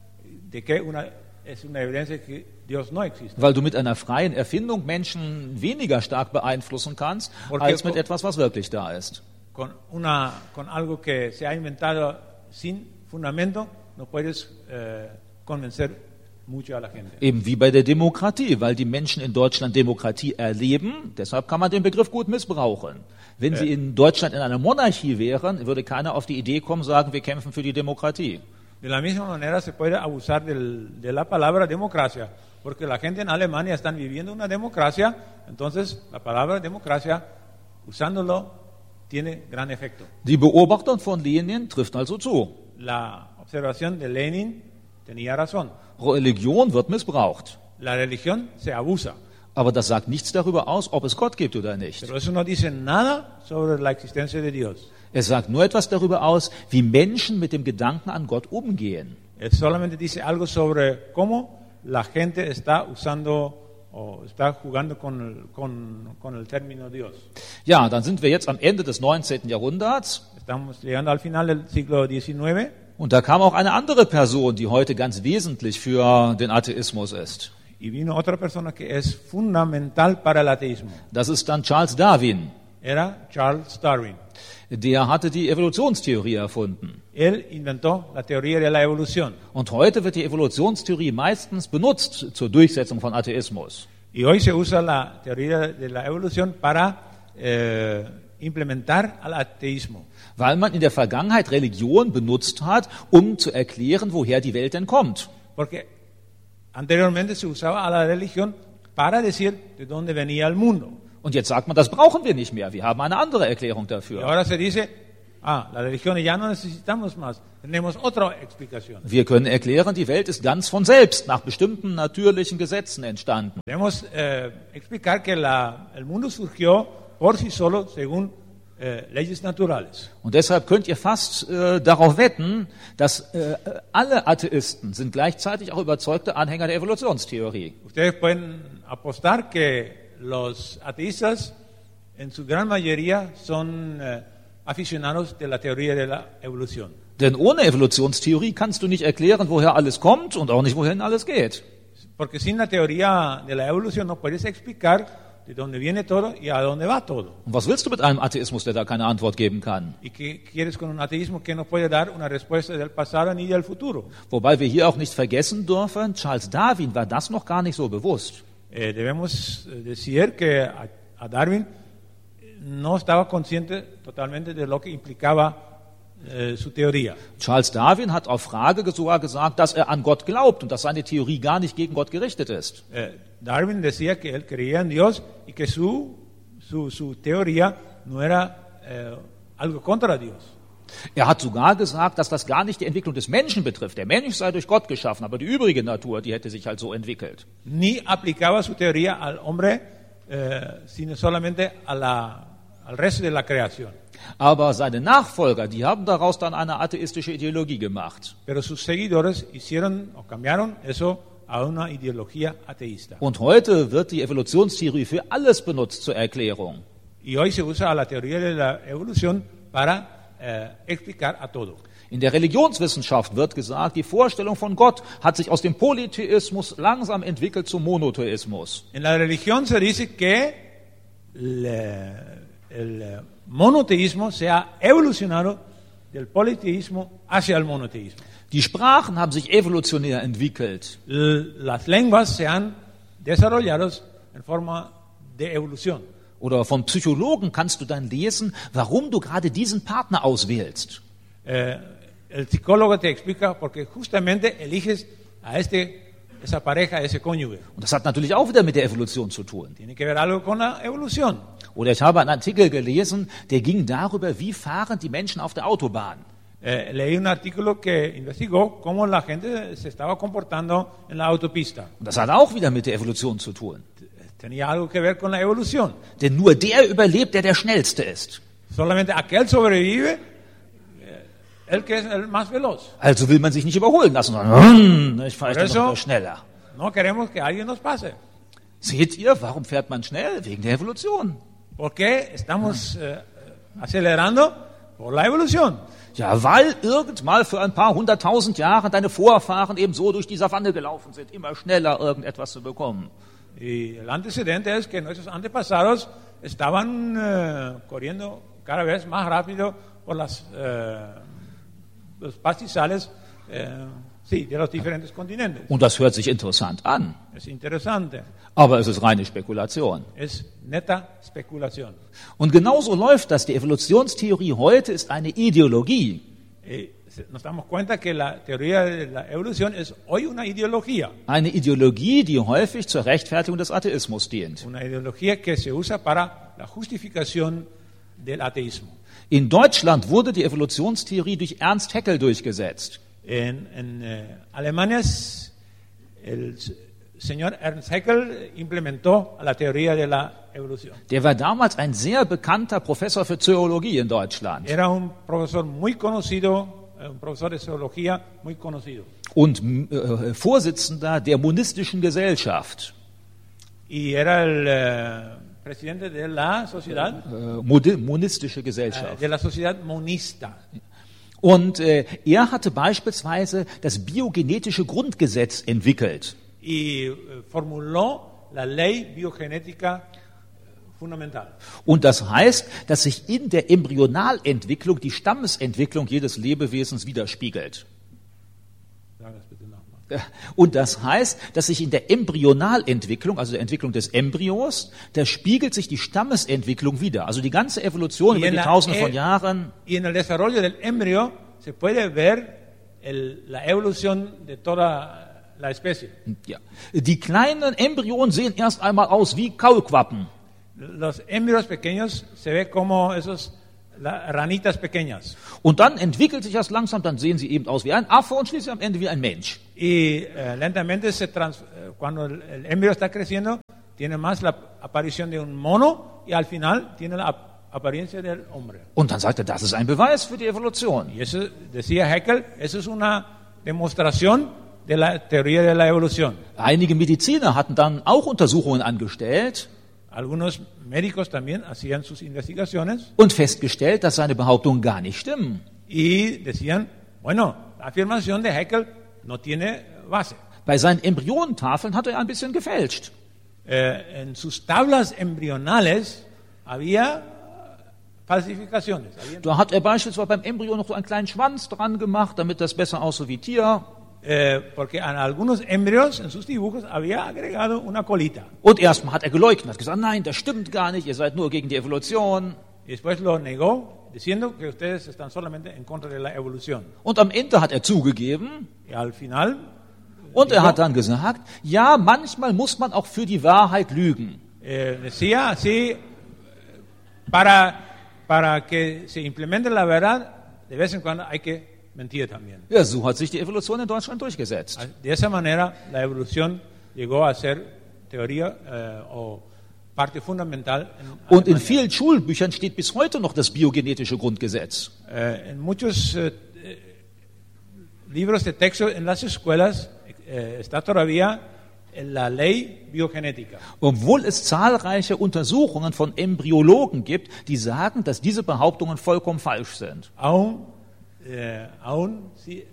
de que una, es una evidencia de que Dios no existe. Weil du mit einer freien Erfindung Menschen weniger stark beeinflussen kannst, Porque- als mit etwas, was wirklich da ist. Con, una, con algo que se ha inventado sin fundamento, no puedes eh, convencer mucho a la gente. Eben wie bei der Demokratie, weil die Menschen in Deutschland Demokratie erleben, deshalb kann man den Begriff gut missbrauchen. Wenn sie in Deutschland in einer Monarchie wären, würde keiner auf die Idee kommen, sagen, wir kämpfen für die Demokratie. De la misma manera se puede abusar del- de la palabra democracia, porque la gente en Alemania están viviendo una democracia, entonces la palabra democracia, usándolo, tiene gran efecto. Die Beobachtung von Lenin trifft also zu. La observación de Lenin tenía razón. Religion wird missbraucht. La religión se abusa, Aber das sagt nichts darüber aus, ob es Gott gibt oder nicht. pero eso no dice nada sobre la existencia de Dios. Es sagt nur etwas darüber aus, wie Menschen mit dem Gedanken an Gott umgehen. Él solamente dice algo sobre cómo la gente está usando o está jugando con el, con, con el término Dios. Ja, dann sind wir jetzt am Ende des neunzehnten Jahrhunderts. Estamos llegando al final del siglo diecinueve Und da kam auch eine andere Person, die heute ganz wesentlich für den Atheismus ist. y vino otra persona que es fundamental para el ateísmo. Das ist dann Charles Darwin. Era Charles Darwin. Der hatte die Evolutionstheorie erfunden. Él inventó la teoría de la evolución. Und heute wird die Evolutionstheorie meistens benutzt zur Durchsetzung von Atheismus. Y hoy se usa la teoría de la evolución para eh, implementar al ateísmo. Weil man in der Vergangenheit Religion benutzt hat, um zu erklären, woher die Welt denn kommt. Porque anteriormente se usaba a la religión para decir de dónde venía el mundo. Und jetzt sagt man, das brauchen wir nicht mehr. Wir haben eine andere Erklärung Y dafür. ahora se dice, ah, las religiones ya no necesitamos más, tenemos otra explicación. Wir können erklären, die Welt ist ganz von selbst nach bestimmten natürlichen Gesetzen entstanden. Podemos eh, explicar que la, el mundo surgió por sí solo según eh, leyes naturales. Und deshalb könnt ihr fast äh, darauf wetten, dass äh, alle Atheisten sind gleichzeitig auch überzeugte Anhänger der Evolutionstheorie. Ustedes pueden apostar que los ateístas en su gran mayoría son eh, aficionados de la teoría de la evolución. Denn ohne Evolutionstheorie kannst du nicht erklären, woher alles kommt und auch nicht, wohin alles geht. Porque sin la teoría de la evolución no puedes explicar de dónde viene todo y a dónde va todo. Und was willst du mit einem Atheismus, der da keine Antwort geben kann? ¿Y qué quieres con un ateísmo que no puede dar una respuesta del pasado ni del futuro? Wobei wir hier auch nicht vergessen dürfen, Charles Darwin war das noch gar nicht so bewusst. Eh, debemos decir que a, a Darwin no estaba consciente totalmente de lo que implicaba eh, su teoría. Charles Darwin hat auf Frage sogar gesagt, dass er an Gott glaubt und dass seine Theorie gar nicht gegen Gott gerichtet ist. Eh, Darwin decía que él creía en Dios y que su, su, su teoría no era eh, algo contra Dios. Er hat sogar gesagt, dass das gar nicht die Entwicklung des Menschen betrifft. Der Mensch sei durch Gott geschaffen, aber die übrige Natur, die hätte sich halt so entwickelt. Ni aplicaba su teoría al hombre, eh, sino solamente a la, al resto de la creación. Aber seine Nachfolger, die haben daraus dann eine atheistische Ideologie gemacht. Pero sus seguidores hicieron o cambiaron eso a una ideología ateísta. Und heute wird die Evolutionstheorie für alles benutzt zur Erklärung. Y hoy se usa la teoría de la evolución para eh, explicar a todo. In der Religionswissenschaft wird gesagt, die Vorstellung von Gott hat sich aus dem Polytheismus langsam entwickelt zum Monotheismus. En la religión se dice que le, el monoteísmo se ha evolucionado del politeísmo hacia el monoteísmo. Die Sprachen haben sich evolutionär entwickelt. L- Las lenguas se han desarrollado en forma de evolución. Oder von Psychologen kannst du dann lesen, warum du gerade diesen Partner auswählst. Eh, el psicólogo te explica porque justamente eliges a este, esa pareja, ese cónyuge. Und das hat natürlich auch wieder mit der Evolution zu tun. Tiene que ver algo con la evolución. Oder ich habe einen Artikel gelesen, der ging darüber, wie fahren die Menschen auf der Autobahn. Eh, leí un artículo que investigó cómo la gente se estaba comportando en la autopista. Und das hat auch wieder mit der Evolution zu tun. Tenía algo que ver con la evolución. Denn nur der überlebt, der der Schnellste ist. Solamente aquel sobrevive, eh, el que es el más veloz. Also will man sich nicht überholen lassen, sondern hm, ich fahre Por jetzt eso- noch schneller. No queremos que alguien nos pase. Seht ihr, warum fährt man schnell? Wegen der Evolution. ¿Por qué estamos eh, acelerando? Por la evolución. Ja, weil irgendmal für ein paar hunderttausend Jahre deine Vorfahren eben so durch die Savanne gelaufen sind, immer schneller irgendetwas zu bekommen. Y el antecedente es que nuestros antepasados estaban eh, corriendo cada vez más rápido por las, eh, los pastizales eh, sí, de los diferentes continentes. Und das hört sich interessant an, Es interesante, aber es ist reine Spekulation. es neta especulación. Und genauso läuft das. Die Evolutionstheorie heute ist eine Ideologie. Y se- nos damos cuenta que la teoría de la evolución es hoy una ideología, Eine Ideologie, die häufig zur Rechtfertigung des Atheismus dient. una ideología que se usa para la justificación del ateísmo. In Deutschland wurde die Evolutionstheorie durch Ernst Haeckel durchgesetzt. En, en eh, Alemania es- el s- señor Ernst Haeckel implementó la teoría de la evolución. Der war damals ein sehr bekannter Professor für Zoologie in Deutschland Era un profesor muy conocido, eh, un profesor de zoología muy conocido. und äh, Vorsitzender der Monistischen Gesellschaft. Y era el eh, presidente de la sociedad, Äh, Modi- Monistische eh, Gesellschaft. de la sociedad monista. Und äh, er hatte beispielsweise das biogenetische Grundgesetz entwickelt. Y eh, formuló la ley biogenética fundamental. Und das heißt, dass sich in der Embryonalentwicklung die Stammesentwicklung jedes Lebewesens widerspiegelt. Sag das bitte nochmal. Und das heißt, dass sich in der Embryonalentwicklung, also der Entwicklung des Embryos, da spiegelt sich die Stammesentwicklung wieder. Also die ganze Evolution Y über en die la Tausende e- von Jahren. Y en el desarrollo del embrión se puede ver el- la evolución de toda la especie. Ja. Die kleinen Embryonen sehen erst einmal aus wie Kaulquappen. los embrios pequeños se ve como esos la, ranitas pequeñas. Und dann entwickelt sich das langsam, dann sehen sie eben aus wie ein Affe und schließlich am Ende wie ein Mensch. Y eh, lentamente, se trans, eh, cuando el, el embrión está creciendo, tiene más la aparición de un mono y al final tiene la ap- apariencia del hombre. Und dann sagt er, das ist ein Beweis für die Evolution. Y eso, decía Haeckel, eso es una demostración de la teoría de la evolución. Einige Mediziner hatten dann auch Untersuchungen angestellt Algunos médicos también hacían sus investigaciones und festgestellt, dass seine Behauptungen gar nicht stimmen. y decían, bueno, la afirmación de Haeckel no tiene base. Bei seinen Embryonentafeln hat er ein bisschen gefälscht. Eh, en sus tablas embrionales había falsificaciones. Había- Da hat er beispielsweise beim Embryo noch so einen kleinen Schwanz dran gemacht, damit das besser aussieht wie Tier. eh, porque en algunos embrios, en sus dibujos, había agregado una colita. Und erstmal hat er geleugnet, hat gesagt, nein, das stimmt gar nicht, ihr seid nur gegen die Evolution. Y después lo negó, diciendo que ustedes están solamente en contra de la evolución. Und am Ende hat er zugegeben Y al final, und er hat dann gesagt, ja, manchmal muss man auch für die Wahrheit lügen. eh, decía así, para, para que se implemente la verdad, de vez en cuando hay que mentir también. Ja, so hat sich die Evolution in Deutschland durchgesetzt. De esa manera, la evolución llegó a ser teoría eh, o parte fundamental. En Und in Alemania. vielen Schulbüchern steht bis heute noch das biogenetische Grundgesetz. Eh, en muchos eh, eh, libros de texto en las escuelas eh, está todavía la ley biogenética. Obwohl es zahlreiche Untersuchungen von Embryologen gibt, die sagen, dass diese Behauptungen vollkommen falsch sind. Aún, eh, aún sí,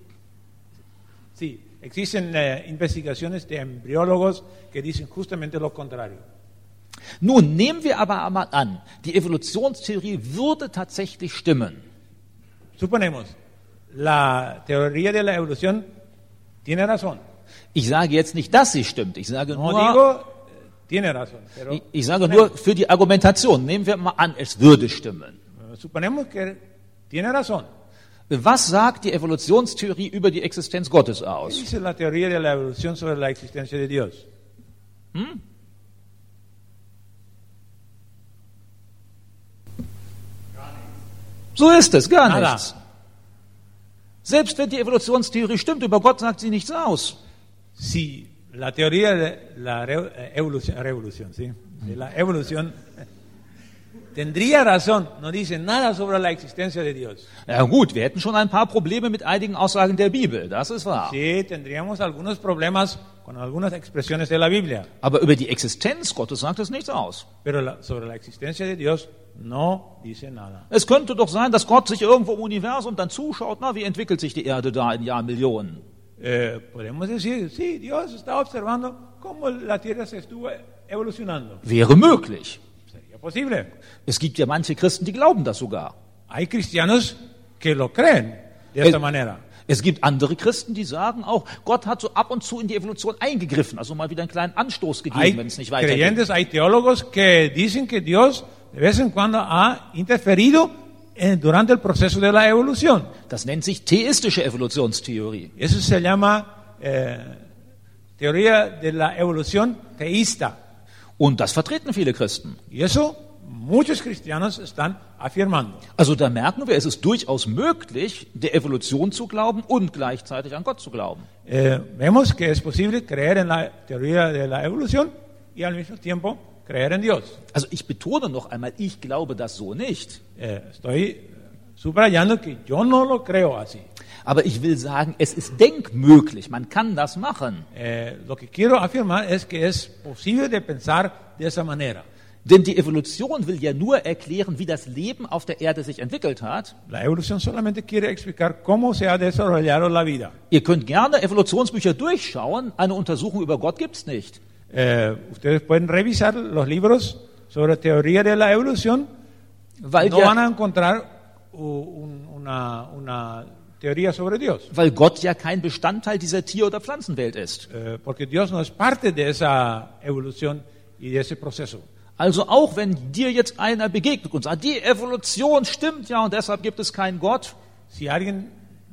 sí, existen eh, investigaciones de embriólogos que dicen justamente lo contrario. Nun nehmen wir aber einmal an, die Evolutionstheorie würde tatsächlich stimmen. Suponemos, la teoría de la evolución tiene razón. Ich sage jetzt nicht, dass sie stimmt. Ich sage No nur, digo, eh, tiene razón, pero ich, ich sage nur für die Argumentation. Nehmen wir mal an, es würde stimmen. eh, suponemos que tiene razón. Was sagt die Evolutionstheorie über die Existenz Gottes ¿Qué aus? dice la teoría de la evolución sobre la existencia de Dios? So ist es, gar Nada. nichts. Selbst wenn die Evolutionstheorie stimmt, über Gott sagt sie nichts aus. Si la teoría de la re- eh, evolución, revolución, ¿sí? de la evolución tendría razón, no dice nada sobre la existencia de Dios. Ja gut, wir hätten schon ein paar Probleme mit einigen Aussagen der Bibel, das ist wahr. Sí, tendríamos algunos problemas con algunas expresiones de la Biblia, Aber über die Existenz Gottes sagt es nichts aus. pero la- sobre la existencia de Dios no dice nada. Es könnte doch sein, dass Gott sich irgendwo im Universum dann zuschaut, na, wie entwickelt sich die Erde da in Jahrmillionen? Eh, podemos decir, sí, Dios está observando cómo la Tierra se estuvo evolucionando. Wäre möglich. Sería posible. Es gibt ja manche Christen, die glauben das sogar. Hay cristianos que lo creen de Eh, esta manera. Es gibt andere Christen, die sagen auch, Gott hat so ab und zu in die Evolution eingegriffen, also mal wieder einen kleinen Anstoß gegeben, Hay wenn es nicht weitergeht. creyentes, hay teólogos que dicen que Dios de vez en cuando ha interferido en- durante el proceso de la evolución. Das nennt sich theistische Evolutionstheorie. Eso se llama eh, teoría de la evolución teísta. Und das vertreten viele Christen. Y eso muchos cristianos están afirmando. Also da merken wir, es ist durchaus möglich, der Evolution zu glauben und gleichzeitig an Gott zu glauben. Eh, vemos que es posible creer en la teoría de la evolución y al mismo tiempo creer en Dios. Also ich betone noch einmal, ich glaube das so nicht. Eh, estoy subrayando que yo no lo creo así. Aber ich will sagen, es ist denkmöglich, man kann das machen. Eh, lo que quiero afirmar es que es posible de pensar de esa manera. Denn die Evolution will ja nur erklären, wie das Leben auf der Erde sich entwickelt hat. La evolución solamente quiere explicar cómo se ha desarrollado la vida. Ihr könnt gerne Evolutionsbücher durchschauen, eine Untersuchung über Gott gibt's nicht. Eh, ustedes pueden revisar los libros sobre teoría de la evolución. Weil, No van ja, a encontrar u- un- una, una teoría sobre Dios. weil Gott ja kein Bestandteil dieser Tier- oder Pflanzenwelt ist. Eh, porque Dios no es parte de esa evolución y de ese proceso. Also auch wenn dir jetzt einer begegnet und sagt, die Evolution stimmt ja und deshalb gibt es keinen Gott, Si alguien,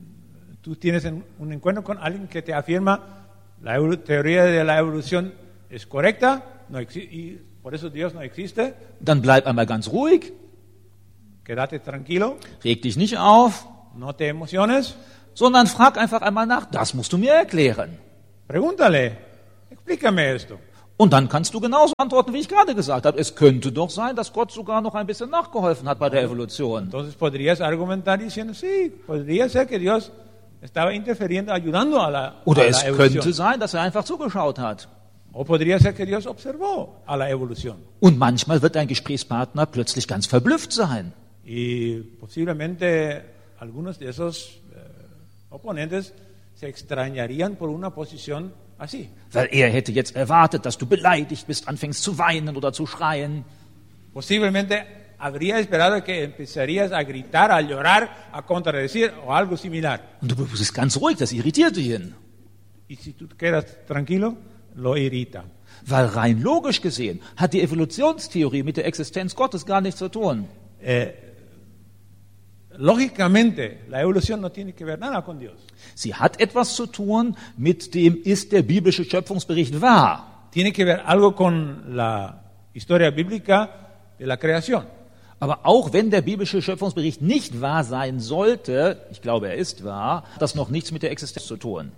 tú tienes en- un encuentro con alguien que te afirma la evolu- teoría de la evolución es correcta, no exi- y por eso Dios no existe, dann bleib einmal ganz ruhig, quédate tranquilo, reg dich nicht auf, no te emociones, sondern frag einfach einmal nach, das musst du mir erklären. pregúntale, explícame esto. Und dann kannst du genauso antworten, wie ich gerade gesagt habe. Es könnte doch sein, dass Gott sogar noch ein bisschen nachgeholfen hat bei der Evolution. Entonces podrías argumentar diciendo, sí, podría ser que Dios estaba interfiriendo, ayudando a la, Oder a es la evolución. könnte sein, dass er einfach zugeschaut hat. O podría ser que Dios observó a la evolución. Und manchmal wird dein Gesprächspartner plötzlich ganz verblüfft sein. Y posiblemente algunos de esos eh, oponentes se extrañarían por una posición así. Weil er hätte jetzt erwartet, dass du beleidigt bist, anfängst zu weinen oder zu schreien. Posiblemente habría esperado que empezarías a gritar, a llorar, a contradecir o algo similar. Und du bist ganz ruhig, das irritierte ihn. Y si tú quedas tranquilo, lo irrita. Weil rein logisch gesehen hat die Evolutionstheorie mit der Existenz Gottes gar nichts zu tun. Eh, lógicamente, la evolución no tiene que ver nada con Dios. Sie hat etwas zu tun mit dem, ist der biblische Schöpfungsbericht wahr? Tiene que ver algo con la historia bíblica de la creación. Aber auch wenn der biblische Schöpfungsbericht nicht wahr sein sollte, ich glaube, er ist wahr, hat das noch nichts mit der Existenz zu tun.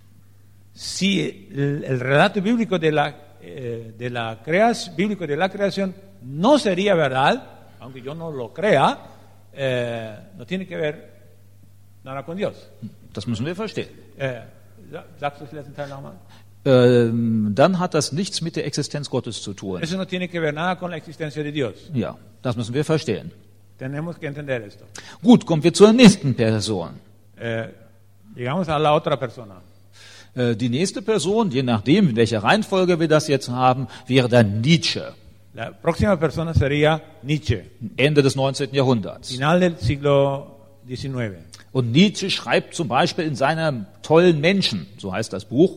Si el, el relato bíblico de la, eh, de la creación, bíblico de la creación no sería verdad, aunque yo no lo crea, eh, no tiene que ver nada con Dios. Das müssen wir verstehen. Eh, ¿Sagst du das letzte Teil nochmal? Ähm, dann hat das nichts mit der Existenz Gottes zu tun. Eso no tiene que ver nada con la existencia de Dios. Ja, das müssen wir verstehen. Tenemos que entender esto. Gut, kommen wir zur nächsten Person. Eh, llegamos a la otra persona. Äh, Die nächste Person, je nachdem, in welcher Reihenfolge wir das jetzt haben, wäre dann Nietzsche, La próxima persona sería Nietzsche, Ende des neunzehnten Jahrhunderts. final del siglo diecinueve. Und Nietzsche schreibt zum Beispiel in seinem tollen Menschen, so heißt das Buch,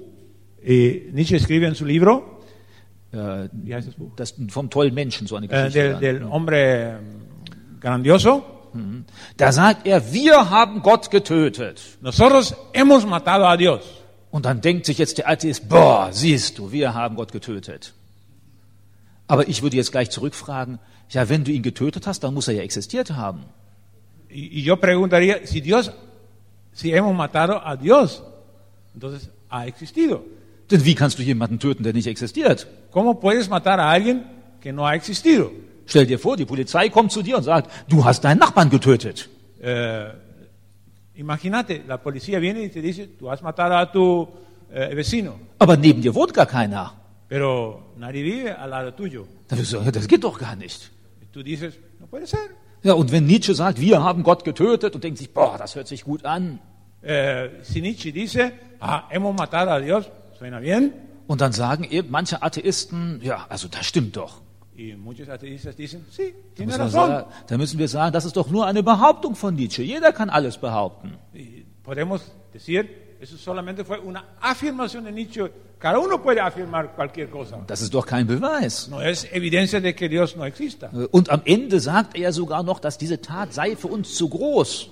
Y Nietzsche escribe en su libro, äh, wie heißt das Buch? das vom tollen Menschen, so eine Eh, Geschichte. del, dann. del hombre mm, grandioso. Da sagt er, wir haben Gott getötet. Nosotros hemos matado a Dios. Und dann denkt sich jetzt der Atheist, boah, siehst du, wir haben Gott getötet. Aber ich würde jetzt gleich zurückfragen, ja, wenn du ihn getötet hast, dann muss er ja existiert haben. Y, y yo preguntaría, si Dios, si hemos matado a Dios, entonces ha existido. Denn wie kannst du jemanden töten, der nicht existiert? ¿Cómo puedes matar a alguien que no ha existido? Stell dir vor, die Polizei kommt zu dir und sagt, du hast deinen Nachbarn getötet. Eh, imagínate, la policía viene y te dice, tú has matado a tu eh, vecino, Aber neben dir wohnt gar keiner. pero nadie vive al lado tuyo. Dann wirst du sagen, das geht doch gar nicht. Y tú dices, no puede ser. Ja, und wenn Nietzsche sagt, wir haben Gott getötet und denkt sich, boah, das hört sich gut an. Eh, si Nietzsche dice, ah, hemos matado a Dios, suena bien. Und dann sagen eben manche Atheisten, ja, also das stimmt doch. Y muchos ateístas dicen, sí, Da tiene müssen, wir razón. sagen, da müssen wir sagen, das ist doch nur eine Behauptung von Nietzsche. Jeder kann alles behaupten. Y podemos decir, eso solamente fue una afirmación de Nietzsche. Cada uno puede afirmar cualquier cosa. Das ist doch kein Beweis. No es evidencia de que Dios no exista. Und am Ende sagt er sogar noch, dass diese Tat sei für uns zu groß.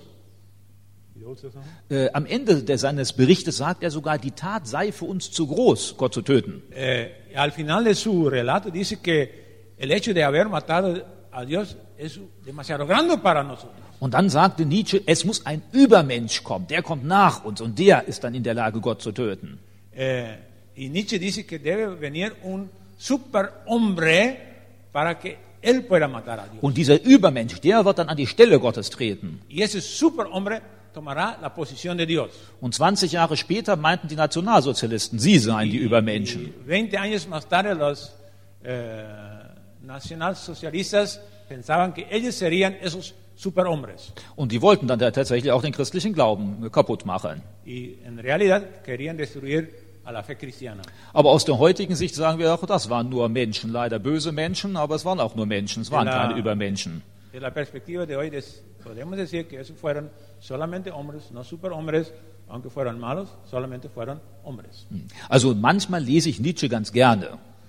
Äh, am Ende des, seines Berichtes sagt er sogar, die Tat sei für uns zu groß, Gott zu töten. Eh, al final de su relato dice que el hecho de haber matado a Dios es demasiado grande para nosotros. Und dann sagte Nietzsche, es muss ein Übermensch kommen, der kommt nach uns und der ist dann in der Lage, Gott zu töten. Eh, y Nietzsche dice que debe venir un superhombre para que él pueda matar a Dios. Und dieser Übermensch, der wird dann an die Stelle Gottes treten. Y ese superhombre tomará la posición de Dios. Und zwanzig Jahre später meinten die Nationalsozialisten, sie seien die Übermenschen. Y veinte años más tarde los eh, nacionalsocialistas pensaban que ellos serían esos superhombres. Und die wollten dann da tatsächlich auch den christlichen Glauben kaputt machen. Y en realidad querían destruir a la fe cristiana. Aber aus der heutigen Sicht sagen wir auch, das waren nur Menschen, leider böse Menschen, aber es waren auch nur Menschen, es waren Ja. keine Übermenschen. De la perspectiva de hoy des- podemos decir que esos fueron solamente hombres, no superhombres, aunque fueron malos, solamente fueron hombres. Also manchmal lese ich Nietzsche ganz gerne,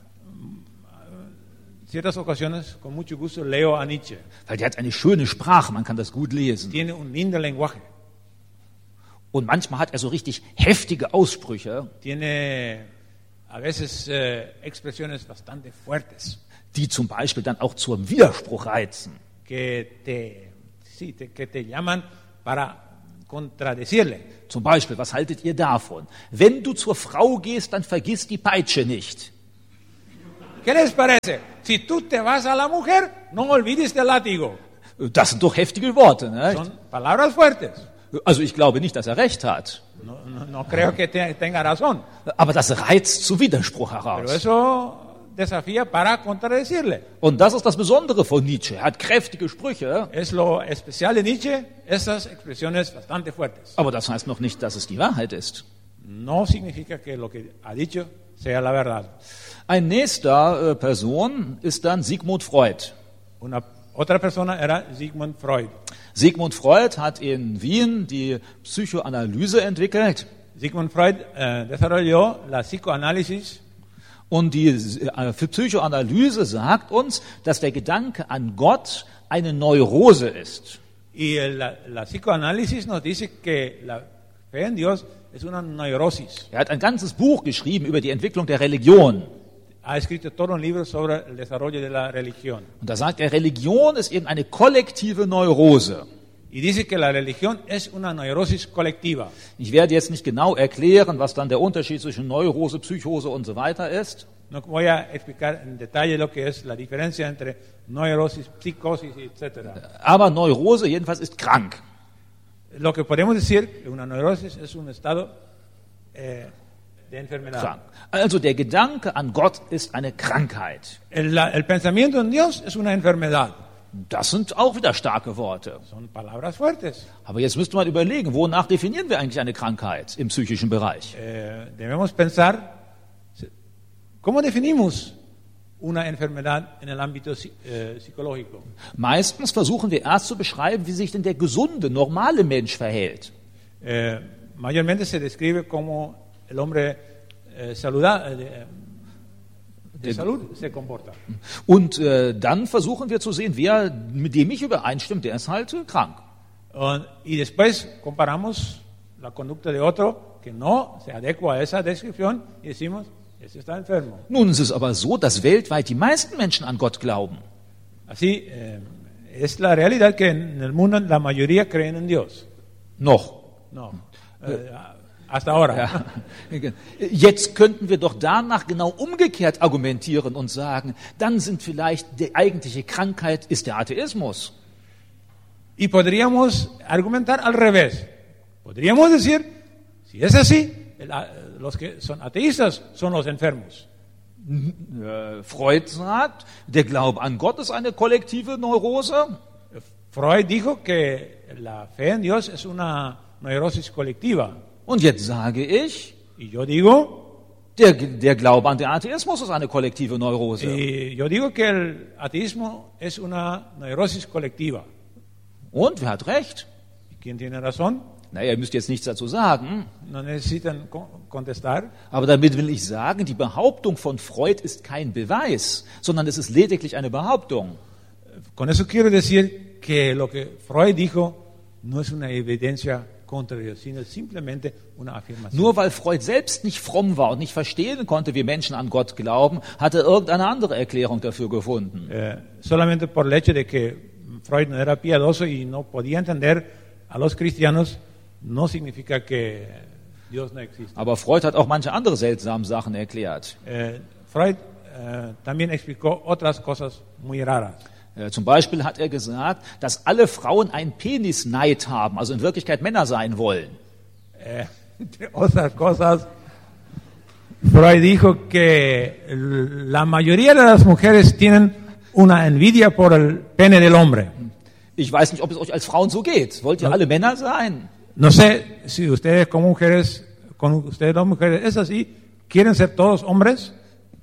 En ciertas ocasiones, con mucho gusto, leo a Nietzsche. weil der hat eine schöne Sprache, man kann das gut lesen. Tiene un lindo lenguaje. Und manchmal hat er so richtig heftige Aussprüche. Tiene a veces eh, expresiones bastante fuertes die zum Beispiel dann auch zum Widerspruch reizen. que te, sí, te, que te llaman para contradecirle. Zum Beispiel, was haltet ihr davon? Wenn du zur Frau gehst, dann vergiss die Peitsche nicht. ¿Qué les parece? Si tú te vas a la mujer, no olvides el látigo. Das sind doch heftige Worte, ne? Son palabras fuertes. Also ich glaube nicht, dass er recht hat. No, no, no creo que te, tenga razón. Aber das reizt zu Widerspruch Pero heraus. eso desafía para contradecirle. Und das ist das Besondere von Nietzsche. Er hat kräftige Sprüche, Es lo especial de Nietzsche, esas expresiones bastante fuertes. aber das heißt noch nicht, dass es die Wahrheit ist. No significa que lo que ha dicho sea la verdad. Ein nächster äh, Person ist dann Sigmund Freud. Una otra persona era Sigmund Freud. Sigmund Freud hat in Wien die Psychoanalyse entwickelt. Sigmund Freud eh, desarrolló la psicoanálisis. Und die äh, für Psychoanalyse sagt uns, dass der Gedanke an Gott eine Neurose ist. Y el- la, la psicoanálisis nos dice que la fe en Dios es una neurosis. Er hat ein ganzes Buch geschrieben über die Entwicklung der Religion. Ha escrito todo un libro sobre el desarrollo de la religión. Und da sagt er, Religion ist eben eine kollektive Neurose. Y dice que la religión es una neurosis colectiva. Ich werde jetzt nicht genau erklären, was dann der Unterschied zwischen Neurose, Psychose und so weiter ist. No voy a explicar en detalle lo que es la diferencia entre neurosis, psicosis, etcétera. Aber Neurose jedenfalls ist krank. Lo que podemos decir que una neurosis es un estado eh, de enfermedad. krank. Also der Gedanke an Gott ist eine Krankheit. El, la- el pensamiento en Dios es una enfermedad. Das sind auch wieder starke Worte. Son palabras fuertes. Aber jetzt müsste man überlegen, wonach definieren wir eigentlich eine Krankheit im psychischen Bereich? Eh, debemos pensar, ¿cómo definimos una enfermedad en el ámbito psi- eh, psicológico? Meistens versuchen wir erst zu beschreiben, wie sich denn der gesunde, normale Mensch verhält. Eh, mayormente se describe como el hombre eh, saluda- eh, de, de salud se comporta. Und äh, dann versuchen wir zu sehen, wer mit dem ich übereinstimmt, der ist halt äh, krank. Uh, y después comparamos la conducta de otro que no se adecua a esa descripción y decimos, ese está enfermo. Nun ist es aber so, dass weltweit die meisten Menschen an Gott glauben. Así, eh, es la realidad que en el mundo la mayoría creen en Dios. Noch. No, eh, hasta ahora. Ja. Jetzt könnten wir doch danach genau umgekehrt argumentieren und sagen, dann sind vielleicht die eigentliche Krankheit ist der Atheismus. Y podríamos argumentar al revés. Podríamos decir, si es así, el- a- los que son ateístas son los enfermos. Äh, Freud sagt, der Glaube an Gott ist eine kollektive Neurose. Freud dijo que la fe en Dios es una neurosis colectiva. Und jetzt sage ich, Y yo digo, der, der Glaube an den Atheismus ist eine kollektive Neurose. y yo digo que el ateísmo es una neurosis colectiva. Und wer hat recht? ¿Y quién tiene razón? Naja, ihr müsst jetzt nichts dazu sagen, No necesitan co- contestar. aber damit will ich sagen, die Behauptung von Freud ist kein Beweis, sondern es ist lediglich eine Behauptung. Con eso quiero decir que lo que Freud dijo no es una evidencia contra Dios, sino simplemente una afirmación. Nur weil Freud selbst nicht fromm war und nicht verstehen konnte, wie Menschen an Gott glauben, hat er irgendeine andere Erklärung dafür gefunden. Eh, solamente por el hecho de que Freud no era piadoso y no podía entender a los cristianos, no significa que Dios no existe. Aber Freud hat auch manche andere seltsame Sachen erklärt. Eh, Freud eh, también explicó otras cosas muy raras. Äh, Zum Beispiel hat er gesagt, dass alle Frauen einen Penisneid haben, also in Wirklichkeit Männer sein wollen. Eh, entre otras cosas, Freud dijo que la mayoría de las mujeres tienen una envidia por el pene del hombre. Ich weiß nicht, ob es euch als Frauen so geht. Wollt ihr alle Männer sein? No sé si ustedes como mujeres, con ustedes dos mujeres, es así, ¿quieren ser todos hombres?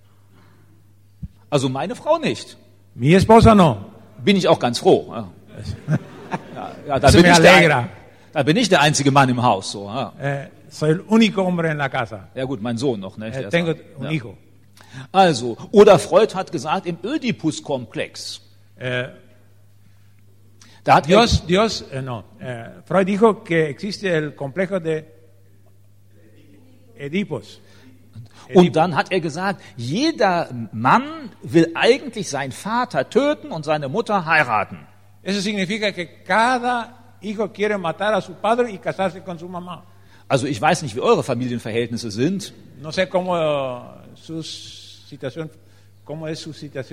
Also meine Frau nicht. Mi esposa no. Bin ich auch ganz froh. Ja, ja, ja, da, Se bin me ich der, alegra. da bin ich der einzige Mann im Haus. So, ja. Eh, soy el único hombre en la casa. Ja gut, mein Sohn noch. Ne? Eh, Der ist tengo auch- un ja. hijo. Also, oder Freud hat gesagt, im Ödipus-Komplex. Eh, Da hat er, Dios, Dios, eh, no. Eh, Freud dijo que existe el complejo de Edipos. Und dann hat er gesagt, jeder Mann will eigentlich seinen Vater töten und seine Mutter heiraten. Eso significa que cada hijo quiere matar a su padre y casarse con su mamá. Also ich weiß nicht, wie eure Familienverhältnisse sind. No sé cómo uh, su situación, cómo es su situación